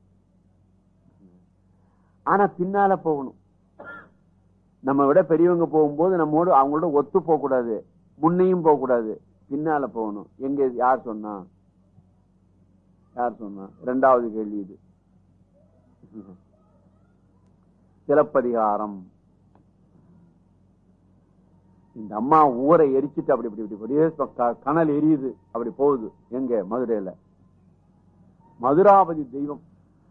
S1: ஆனா பின்னால போகணும். நம்ம விட பெரியவங்க போகும்போது நம்மோடு அவங்களோட ஒத்து போக கூடாது, முன்னையும் போக கூடாது, பின்னால போகணும். எங்க யார் சொன்னா யார் சொன்னா இரண்டாவது கேள்வி இது. சிலப்பதிகாரம். இந்த அம்மா ஊரை எரிச்சிட்டு அப்படி இப்படி இப்படி கனல் எரியுது, அப்படி போகுது. எங்க மதுரையில மதுராபதி தெய்வம்.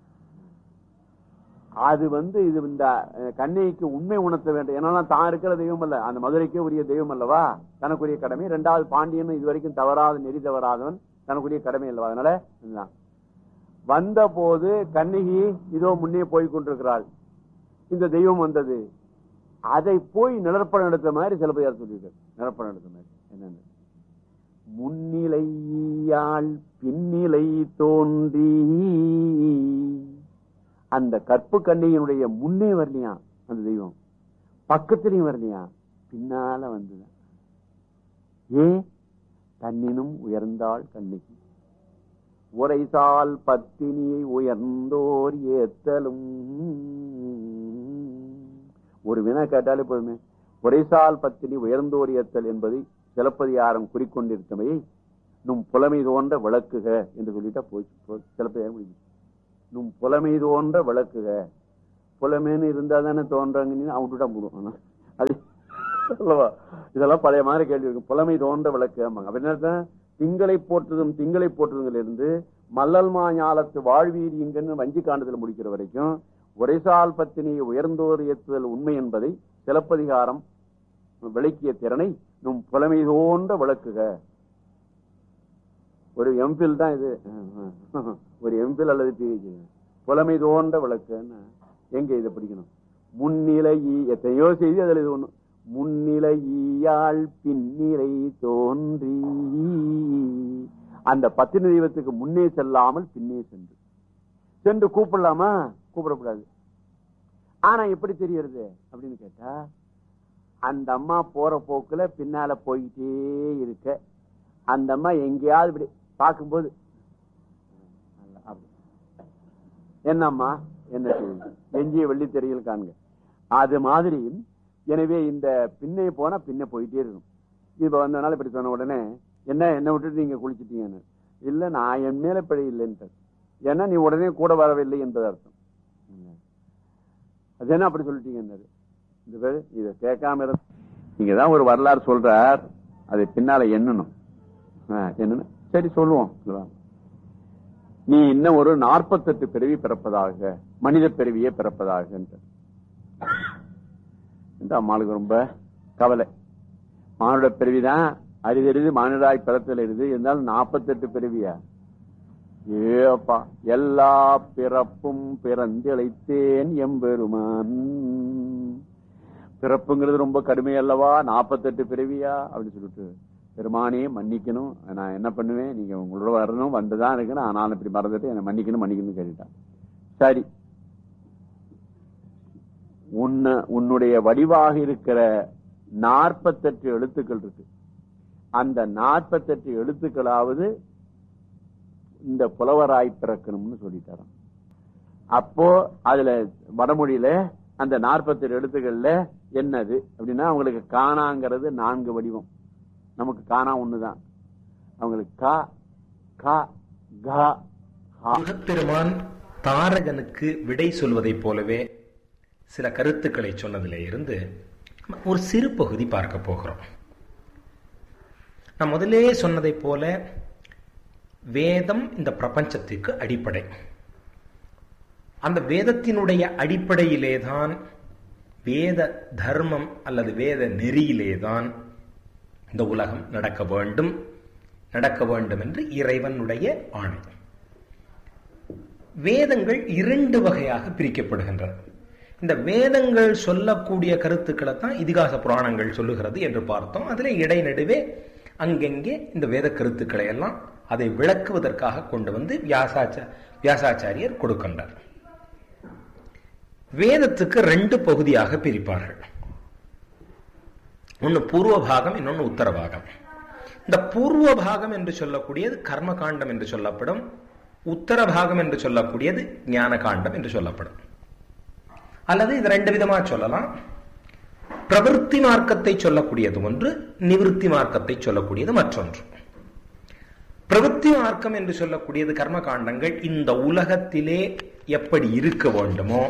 S1: அது வந்து இது இந்த கண்ணைக்கு உண்மை உணர்த்த வேண்டும். ஏன்னா தான் இருக்கிற தெய்வம் அல்ல, அந்த மதுரைக்கே உரிய தெய்வம் அல்லவா, தனக்குரிய கடமை. இரண்டாவது பாண்டியன் இதுவரைக்கும் தவறாத நெறி தவறாதவன், தனக்குரிய கடமை அல்லவா. அதனால வந்த போது கண்ணகி இதோ முன்னே போய் கொண்டிருக்கிறாள், இந்த தெய்வம் வந்தது. அதை போய் நிலப்படம் எடுத்த மாதிரி சிலப்பதிகாரம் சொல்லியிருக்காரு. நிலப்படம் எடுத்த மாதிரி என்னன்னு, முன்னிலையால் பின்னிலை தோன்றி அந்த கற்பு கண்ணியினுடைய முன்னே வரலையா அந்த தெய்வம், பக்கத்திலையும் வரலையா, பின்னால வந்துதான். ஏன் தன்னினும் உயர்ந்தாள் கண்ணிக்கு, உரைசால் பத்தினியை உயர்ந்தோர் ஏத்தலும். ஒரு வினா கேட்டாலே போதுமே, உரைசால் பத்தினி உயர்ந்தோர் ஏத்தல் என்பதை சிலப்பதிகாரம் குறிக்கொண்டிருக்கமையை நும் புலமை தோன்ற விளக்குக என்று சொல்லிட்டா போய் சிலப்பதிகாரம் முடிஞ்சு. நும் புலமை தோன்ற விளக்குக. புலமேன்னு இருந்தா தானே தோன்றாங்க, அவன்கிட்ட போடுவோம். அது அல்லவா, இதெல்லாம் பழைய மாதிரி கேள்வி இருக்கு. புலமை தோன்ற விளக்கு அப்படின்னா திங்களை போற்றுதும் திங்களை போற்றுதுல இருந்து மல்லல் மாஞாலத்து வாழ்வீர் இங்கன்னு வஞ்சி காண்டத்தில் முடிக்கிற வரைக்கும் உரைசால் பத்தினியை உயர்ந்தோர் ஏற்றுதல் உண்மை என்பதை சிலப்பதிகாரம் விளக்கிய திறனை நும் புலமை தோன்ற விளக்குக. ஒரு எம்பில் தான் இது, ஒரு எம்பில் அல்லது பிஹெச்டி. புலமை தோன்ற விளக்குன்னு எங்க இதை படிக்கணும்? முன்னிலை எத்தனையோ செய்தி அதுல இது ஒண்ணு. முன்னிலையாள் பின்னிலை தோன்றி, அந்த பத்தினி தெய்வத்துக்கு முன்னே செல்லாமல் பின்னே சென்று சென்று கூப்பிடலாமா? கூப்பிடக்கூடாது. ஆனா எப்படி தெரியறது அப்படின்னு கேட்டா, அந்த அம்மா போற போக்குல பின்னால போயிட்டே இருக்க, அந்த அம்மா எங்கேயாவது இப்படி பார்க்கும்போது என்னம்மா என்ன எஞ்சிய வெள்ளித்திரையில் காண்க, அது மாதிரி. எனவே இந்த பின்னே போனா பின்ன போயிட்டே இருக்கும். இப்ப வந்தனால இப்படி சொன்ன உடனே என்ன என்ன விட்டுட்டு நீங்க குளிச்சிட்டீங்கன்னு, இல்ல நான் என் மேல பிழை இல்லைன்ட்டு, ஏன்னா நீ உடனே கூட வரவில்லை என்பது அர்த்தம். அது என்ன அப்படி சொல்லிட்டீங்க, இந்த பேரு இதை கேட்காம இருந்த நீங்கதான் ஒரு வரலாறு சொல்றார், அதை பின்னால எண்ணணும். என்னன்னு சரி சொல்லுவோம். நீ இன்னும் ஒரு நாற்பத்தெட்டு பிறவி பிறப்பதாக, மனித பிறவியே பிறப்பதாக என்று அம்மாளுக்கு ரொம்ப கவலை. மானுட பிறவிதான் அரிதறிது, மானுடாய் பிறத்தல் இருது, இருந்தாலும் நாற்பத்தெட்டு பிறவியா? ஏப்பா, எல்லா பிறப்பும் பிறந்திழைத்தேன் எம்பெருமான். பிறப்புங்கிறது ரொம்ப கடுமை அல்லவா, நாற்பத்தெட்டு பிறவியா அப்படின்னு சொல்லிட்டு, பெருமானே மன்னிக்கணும், நான் என்ன பண்ணுவேன், நீங்க உங்களோட வரணும், வந்துதான் இருக்கணும், ஆனாலும் இப்படி மறந்துட்டு என்ன மன்னிக்கணும் மன்னிக்கணும் கேட்டுட்டான். சரி, உன்ன உன்னுடைய வடிவாக இருக்கிற நாற்பத்தெட்டு எழுத்துக்கள் இருக்கு, அந்த நாற்பத்தெட்டு எழுத்துக்களாவது இந்த புலவராய் பிறக்கணும்னு சொல்லித்தரோம். அப்போ அதுல வடமொழியில அந்த நாற்பத்தெட்டு எழுத்துக்கள்ல என்னது அப்படின்னா, அவங்களுக்கு காணாங்கிறது நான்கு வடிவம், நமக்கு காணா ஒண்ணுதான். அவங்களுக்கு கா கா கா.
S4: முருகப்பெருமான் தாரகனுக்கு விடை சொல்வதை போலவே சில கருத்துக்களை சொன்னதிலே இருந்து ஒரு சிறு பகுதி பார்க்க போகிறோம். நான் முதலே சொன்னதை போல வேதம் இந்த பிரபஞ்சத்திற்கு அடிப்படை. அந்த வேதத்தினுடைய அடிப்படையிலேதான், வேத தர்மம் அல்லது வேத நெறியிலேதான் இந்த உலகம் நடக்க வேண்டும் நடக்க வேண்டும் என்று இறைவனுடைய ஆணை. வேதங்கள் இரண்டு வகையாக பிரிக்கப்படுகின்றன. இந்த வேதங்கள் சொல்லக்கூடிய கருத்துக்களை தான் இதிகாச புராணங்கள் சொல்லுகிறது என்று பார்த்தோம். அதில் இடைநடுவே அங்கெங்கே இந்த வேத கருத்துக்களை எல்லாம் அதை விளக்குவதற்காக கொண்டு வந்து வியாசாச்ச வியாசாச்சாரியர் கொடுக்கின்றார். வேதத்துக்கு ரெண்டு பகுதியாக பிரிப்பார்கள். ஒன்னு பூர்வ பாகம், இன்னொன்னு உத்தர பாகம். இந்த பூர்வ பாகம் என்று சொல்லக்கூடியது கர்ம காண்டம் என்று சொல்லப்படும், உத்தர பாகம் என்று சொல்லக்கூடியது ஞான காண்டம் என்று சொல்லப்படும். அல்லது இது ரெண்டு விதமா சொல்லலாம். பிரவருத்தி மார்க்கத்தை சொல்லக்கூடியது ஒன்று, நிவிருத்தி மார்க்கத்தை சொல்லக்கூடியது மற்றொன்று. பிரவருத்தி மார்க்கம் என்று சொல்லக்கூடியது கர்ம காண்டங்கள் இந்த உலகத்திலே எப்படி இருக்க வேண்டுமோ,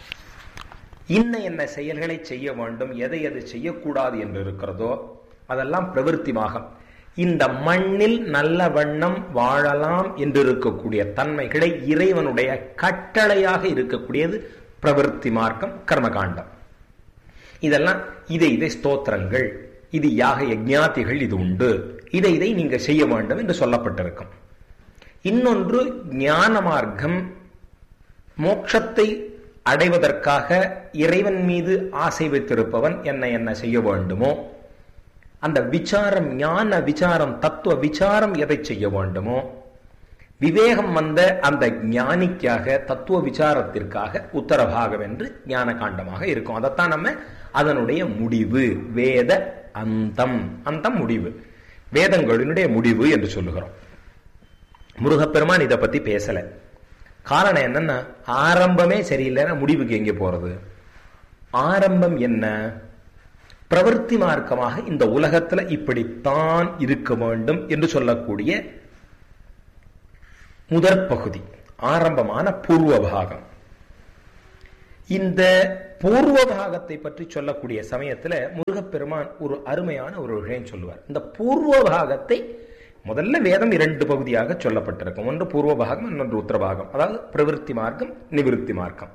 S4: இன்ன என்ன செயல்களை செய்ய வேண்டும், எதை எது செய்யக்கூடாது என்று இருக்கிறதோ அதெல்லாம் பிரவருத்தி மார்க்கம். இந்த மண்ணில் நல்ல வண்ணம் வாழலாம் என்று இருக்கக்கூடிய தன்மைகளை இறைவனுடைய கட்டளையாக இருக்கக்கூடியது பிரவருத்தி மார்க்கம், கர்மகாண்டம். இதெல்லாம் இதை இதை ஸ்தோத்திரங்கள், இது யாக யஜ்ஞாதிகள், இது உண்டு, இதை இதை நீங்க செய்ய வேண்டும் என்று சொல்லப்பட்டிருக்கும். இன்னொன்று ஞான மார்க்கம், மோட்சத்தை அடைவதற்காக இறைவன் மீது ஆசை வைத்திருப்பவன் என்ன என்ன செய்ய வேண்டுமோ அந்த விசாரம், ஞான விசாரம், தத்துவ விசாரம் எதை செய்ய வேண்டுமோ, விவேகம் வந்த அந்த ஞானிக்காக தத்துவ விசாரத்திற்காக உத்தரபாகம் என்று ஞான காண்டமாக இருக்கும். அதைத்தான் நம்ம அதனுடைய முடிவு, வேத அந்தம், அந்தம் முடிவு, வேதங்களினுடைய முடிவு என்று சொல்லுகிறோம். முருகப்பெருமான் இதை பத்தி பேசல. காரணம் என்னன்னா, ஆரம்பமே சரியில்லைன்னா முடிவுக்கு எங்கே போறது? ஆரம்பம் என்ன? பிரவர்த்தி மார்க்கமாக இந்த உலகத்துல இப்படித்தான் இருக்க வேண்டும் என்று சொல்லக்கூடிய முதற் பகுதி. ஆரம்பமான பூர்வ பாகம். இந்த பூர்வ பாகத்தை பற்றி சொல்லக்கூடிய சமயத்துல முருகப்பெருமான் ஒரு அருமையான ஒரு விஷயம் சொல்லுவார். இந்த பூர்வ பாகத்தை முதல்ல வேதம் இரண்டு பகுதியாக சொல்லப்பட்டிருக்கும். ஒன்று பூர்வ பாகம், இன்னொன்று உத்தர பாகம். அதாவது பிரவிற்த்தி மார்க்கம், நிவிருத்தி மார்க்கம்.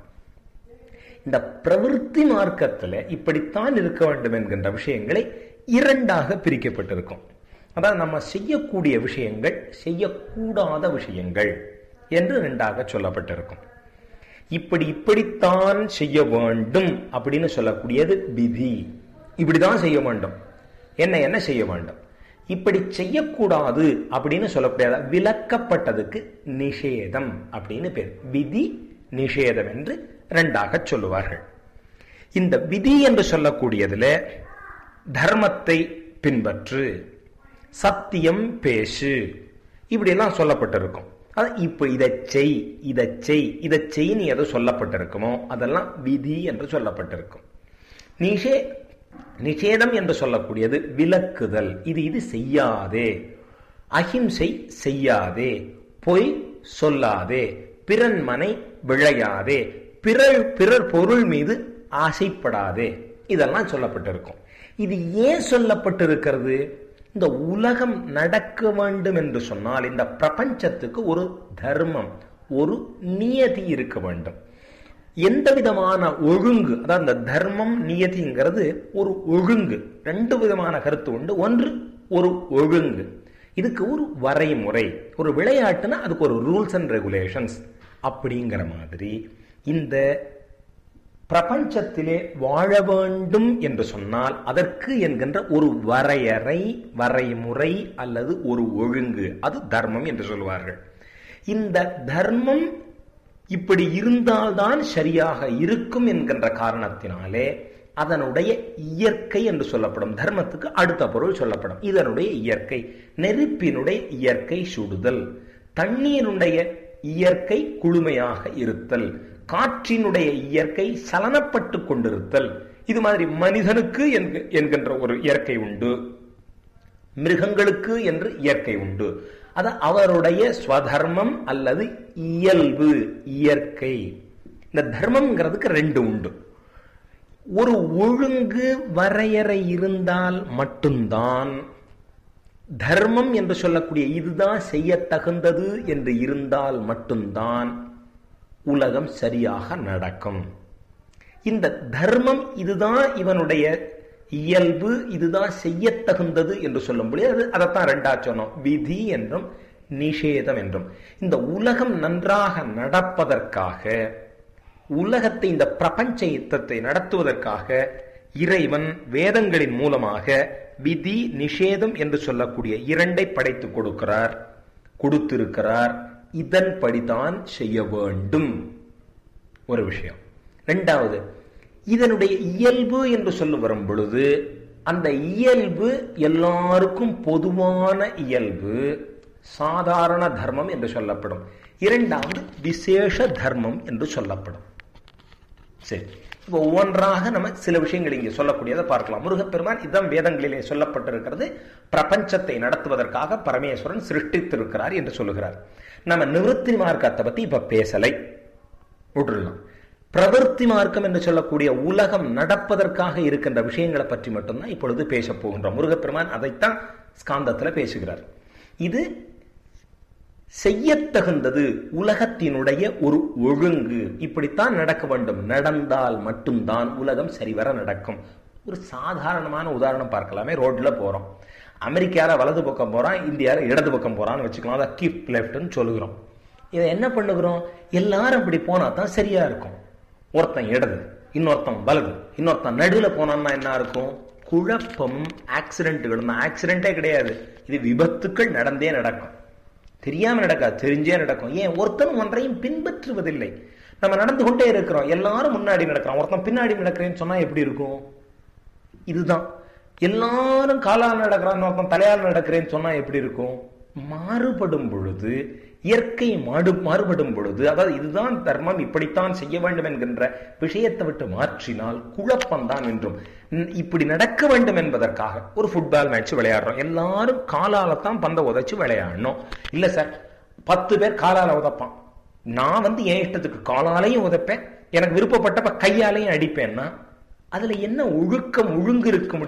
S4: இந்த பிரவிற்த்தி மார்க்கத்துல இப்படித்தான் இருக்க வேண்டும் என்கின்ற விஷயங்களை இரண்டாக பிரிக்கப்பட்டிருக்கும். அதாவது நம்ம செய்யக்கூடிய விஷயங்கள், செய்யக்கூடாத விஷயங்கள் என்று இரண்டாக சொல்லப்பட்டிருக்கும். இப்படி இப்படித்தான் செய்ய வேண்டும் அப்படின்னு சொல்லக்கூடியது விதி. இப்படிதான் செய்ய வேண்டும், என்ன என்ன செய்ய வேண்டும். இப்படி செய்யக்கூடாது அப்படின்னு சொல்லக்கூடியது விலக்கப்பட்டதுக்கு நிஷேதம் அப்படின்னு பேர். விதி நிஷேதம் என்று இரண்டாக சொல்லுவார்கள். இந்த விதி என்று சொல்லக்கூடியதுல தர்மத்தை பின்பற்று, சத்தியம் பேசு, இப்படி எல்லாம் சொல்லப்பட்டிருக்கும். இப்ப இதை செய், இதை செய், இதை செய் நீ எதோ சொல்லப்பட்டிருக்குமோ அதெல்லாம் விதி என்று சொல்லப்பட்டிருக்கும். நிஷே நிஷேதம் என்று சொல்லக்கூடியது விலக்குதல். இது இது செய்யாதே, அஹிம்சை செய்யாதே, பொய் சொல்லாதே, பிறன் மனை விழையாதே, பிறர் பிறர் பொருள் மீது ஆசைப்படாதே, இதெல்லாம் சொல்லப்பட்டிருக்கும். இது ஏன் சொல்லப்பட்டிருக்கிறது? இந்த உலகம் நடக்க வேண்டும் என்று சொன்னால் இந்த பிரபஞ்சத்துக்கு ஒரு தர்மம், ஒரு நியதி இருக்க வேண்டும். எந்த விதமான ஒழுங்கு, அதாவது இந்த தர்மம் நியதிங்கிறது ஒரு ஒழுங்கு. ரெண்டு விதமான கருத்து உண்டு. ஒன்று ஒரு ஒழுங்கு, இதுக்கு ஒரு வரைமுறை. ஒரு விளையாட்டுனா அதுக்கு ஒரு ரூல்ஸ் அண்ட் ரெகுலேஷன்ஸ். அப்படிங்கிற மாதிரி இந்த பிரபஞ்சத்திலே வாழ வேண்டும் என்று சொன்னால் அதற்கு என்கின்ற ஒரு வரையறை, வரைமுறை அல்லது ஒரு ஒழுங்கு, அது தர்மம் என்று சொல்வார்கள். இந்த தர்மம் இப்படி இருந்தால்தான் சரியாக இருக்கும் என்கின்ற காரணத்தினாலே அதனுடைய இயற்கை என்று சொல்லப்படும். தர்மத்துக்கு அடுத்த பொருள் சொல்லப்படும். இதனுடைய இயற்கை, நெருப்பினுடைய இயற்கை சுடுதல், தண்ணீருடைய இயற்கை குளுமையாக இருத்தல், காற்றினுடைய இயற்கை சலனப்பட்டு கொண்டிருத்தல். இது மாதிரி மனிதனுக்கு என்கின்ற ஒரு இயற்கை உண்டு, மிருகங்களுக்கு என்று இயற்கை உண்டு. அது அவருடைய ஸ்வதர்மம் அல்லது இயல்பு, இயற்கை. இந்த தர்மம்ங்கிறதுக்கு ரெண்டு உண்டு. ஒரு ஒழுங்கு வரையறை இருந்தால் மட்டும்தான் தர்மம் என்று சொல்லக்கூடிய இதுதான் செய்ய தகுந்தது என்று இருந்தால் மட்டும்தான் உலகம் சரியாக நடக்கும். இந்த தர்மம் இதுதான் இவனுடைய இயல்பு, இதுதான் செய்ய தகுந்தது என்று சொல்ல முடியாது. அதைத்தான் ரெண்டா சொன்னோம், விதி என்றும் நிஷேதம் என்றும். இந்த உலகம் நன்றாக நடப்பதற்காக, உலகத்தை இந்த பிரபஞ்ச யுத்தத்தை நடத்துவதற்காக இறைவன் வேதங்களின் மூலமாக விதி நிஷேதம் என்று சொல்லக்கூடிய இரண்டை படைத்து கொடுக்கிறார், கொடுத்திருக்கிறார். இதன்படிதான் செய்ய வேண்டும் ஒரு விஷயம். இரண்டாவது, இதனுடைய இயல்பு என்று சொல்ல வரும் பொழுது அந்த இயல்பு எல்லாருக்கும் பொதுவான இயல்பு, சாதாரண தர்மம் என்று சொல்லப்படும். இரண்டாவது விசேஷ தர்மம் என்று சொல்லப்படும். சரி, இப்போ ஒவ்வொன்றாக நம்ம சில விஷயங்கள் இங்கே சொல்லக்கூடியதை பார்க்கலாம். முருகப்பெருமான் இதுதான் வேதங்களிலே சொல்லப்பட்டிருக்கிறது. பிரபஞ்சத்தை நடத்துவதற்காக பரமேஸ்வரன் சிருஷ்டித்திருக்கிறார் என்று சொல்லுகிறார். நம்ம நிவர்த்தி மார்க்கத்தை பத்தி இப்ப பேசலை, விட்டுடலாம். பிரவர்த்தி மார்க்கம் என்று சொல்லக்கூடிய உலகம் நடப்பதற்காக இருக்கின்ற விஷயங்களை பற்றி மட்டும்தான் இப்பொழுது பேச போகின்றோம். முருகப்பெருமான் அதைத்தான் ஸ்காந்தத்துல பேசுகிறார். இது செய்யத்தகுந்தது, உலகத்தினுடைய ஒரு ஒழுங்கு, இப்படித்தான் நடக்க வேண்டும். நடந்தால் மட்டும்தான் உலகம் சரிவர நடக்கும். ஒரு சாதாரணமான உதாரணம் பார்க்கலாமே. ரோட்ல போறோம், அமெரிக்கால வலது பக்கம் போறான், இந்தியாவில் இடது பக்கம் போறான்னு வச்சுக்கலாம். அதை கீப் லெஃப்ட்னு சொல்லுகிறோம். இதை என்ன பண்ணுகிறோம்? எல்லாரும் அப்படி போனா தான் சரியா இருக்கும். ஒருத்தன் இடது, இன்னொருத்தன் வலது, இன்னொருத்தன் நடுவில் போனான்னா என்ன இருக்கும்? குழப்பம், ஆக்சிடென்ட்டுகள். ஆக்சிடென்டே கிடையாது, இது விபத்துக்கள் நடந்தே நடக்கும். தெரியாம நடக்காது, தெரிஞ்சே நடக்கும். ஏன்? ஒருத்தன் ஒன்றையும் பின்பற்றுவதில்லை. நம்ம நடந்து கொண்டே இருக்கிறோம், எல்லாரும் முன்னாடி நடக்கிறோம், ஒருத்தன் பின்னாடி நடக்கிறேன்னு சொன்னா எப்படி இருக்கும்? இதுதான். எல்லாரும் காலால் நடக்கிறான், ஒருத்தன் தலையால் நடக்கிறேன்னு சொன்னா எப்படி இருக்கும்? மாறுபடும் பொழுது, இயற்கை மாடு மாறுபடும் பொழுது, அதாவது இதுதான் தர்மம், இப்படித்தான் செய்ய வேண்டும் என்கின்ற விஷயத்தை விட்டு மாற்றினால் குழப்பம்தான் என்றும். இப்படி நடக்க வேண்டும் என்பதற்காக ஒரு ஃபுட்பால் மேட்ச் விளையாடுறோம், எல்லாரும் காலால தான் பந்தை உதைச்சு விளையாடணும். இல்ல சார், பத்து பேர் காலால உதைப்பான், நான் வந்து என் இஷ்டத்துக்கு காலாலையும் உதைப்பேன், எனக்கு விருப்பப்பட்டப்ப கையாலையும் அடிப்பேன்னா அதுல என்ன ஒழுக்கம் ஒழுங்கு இருக்க முடியும்?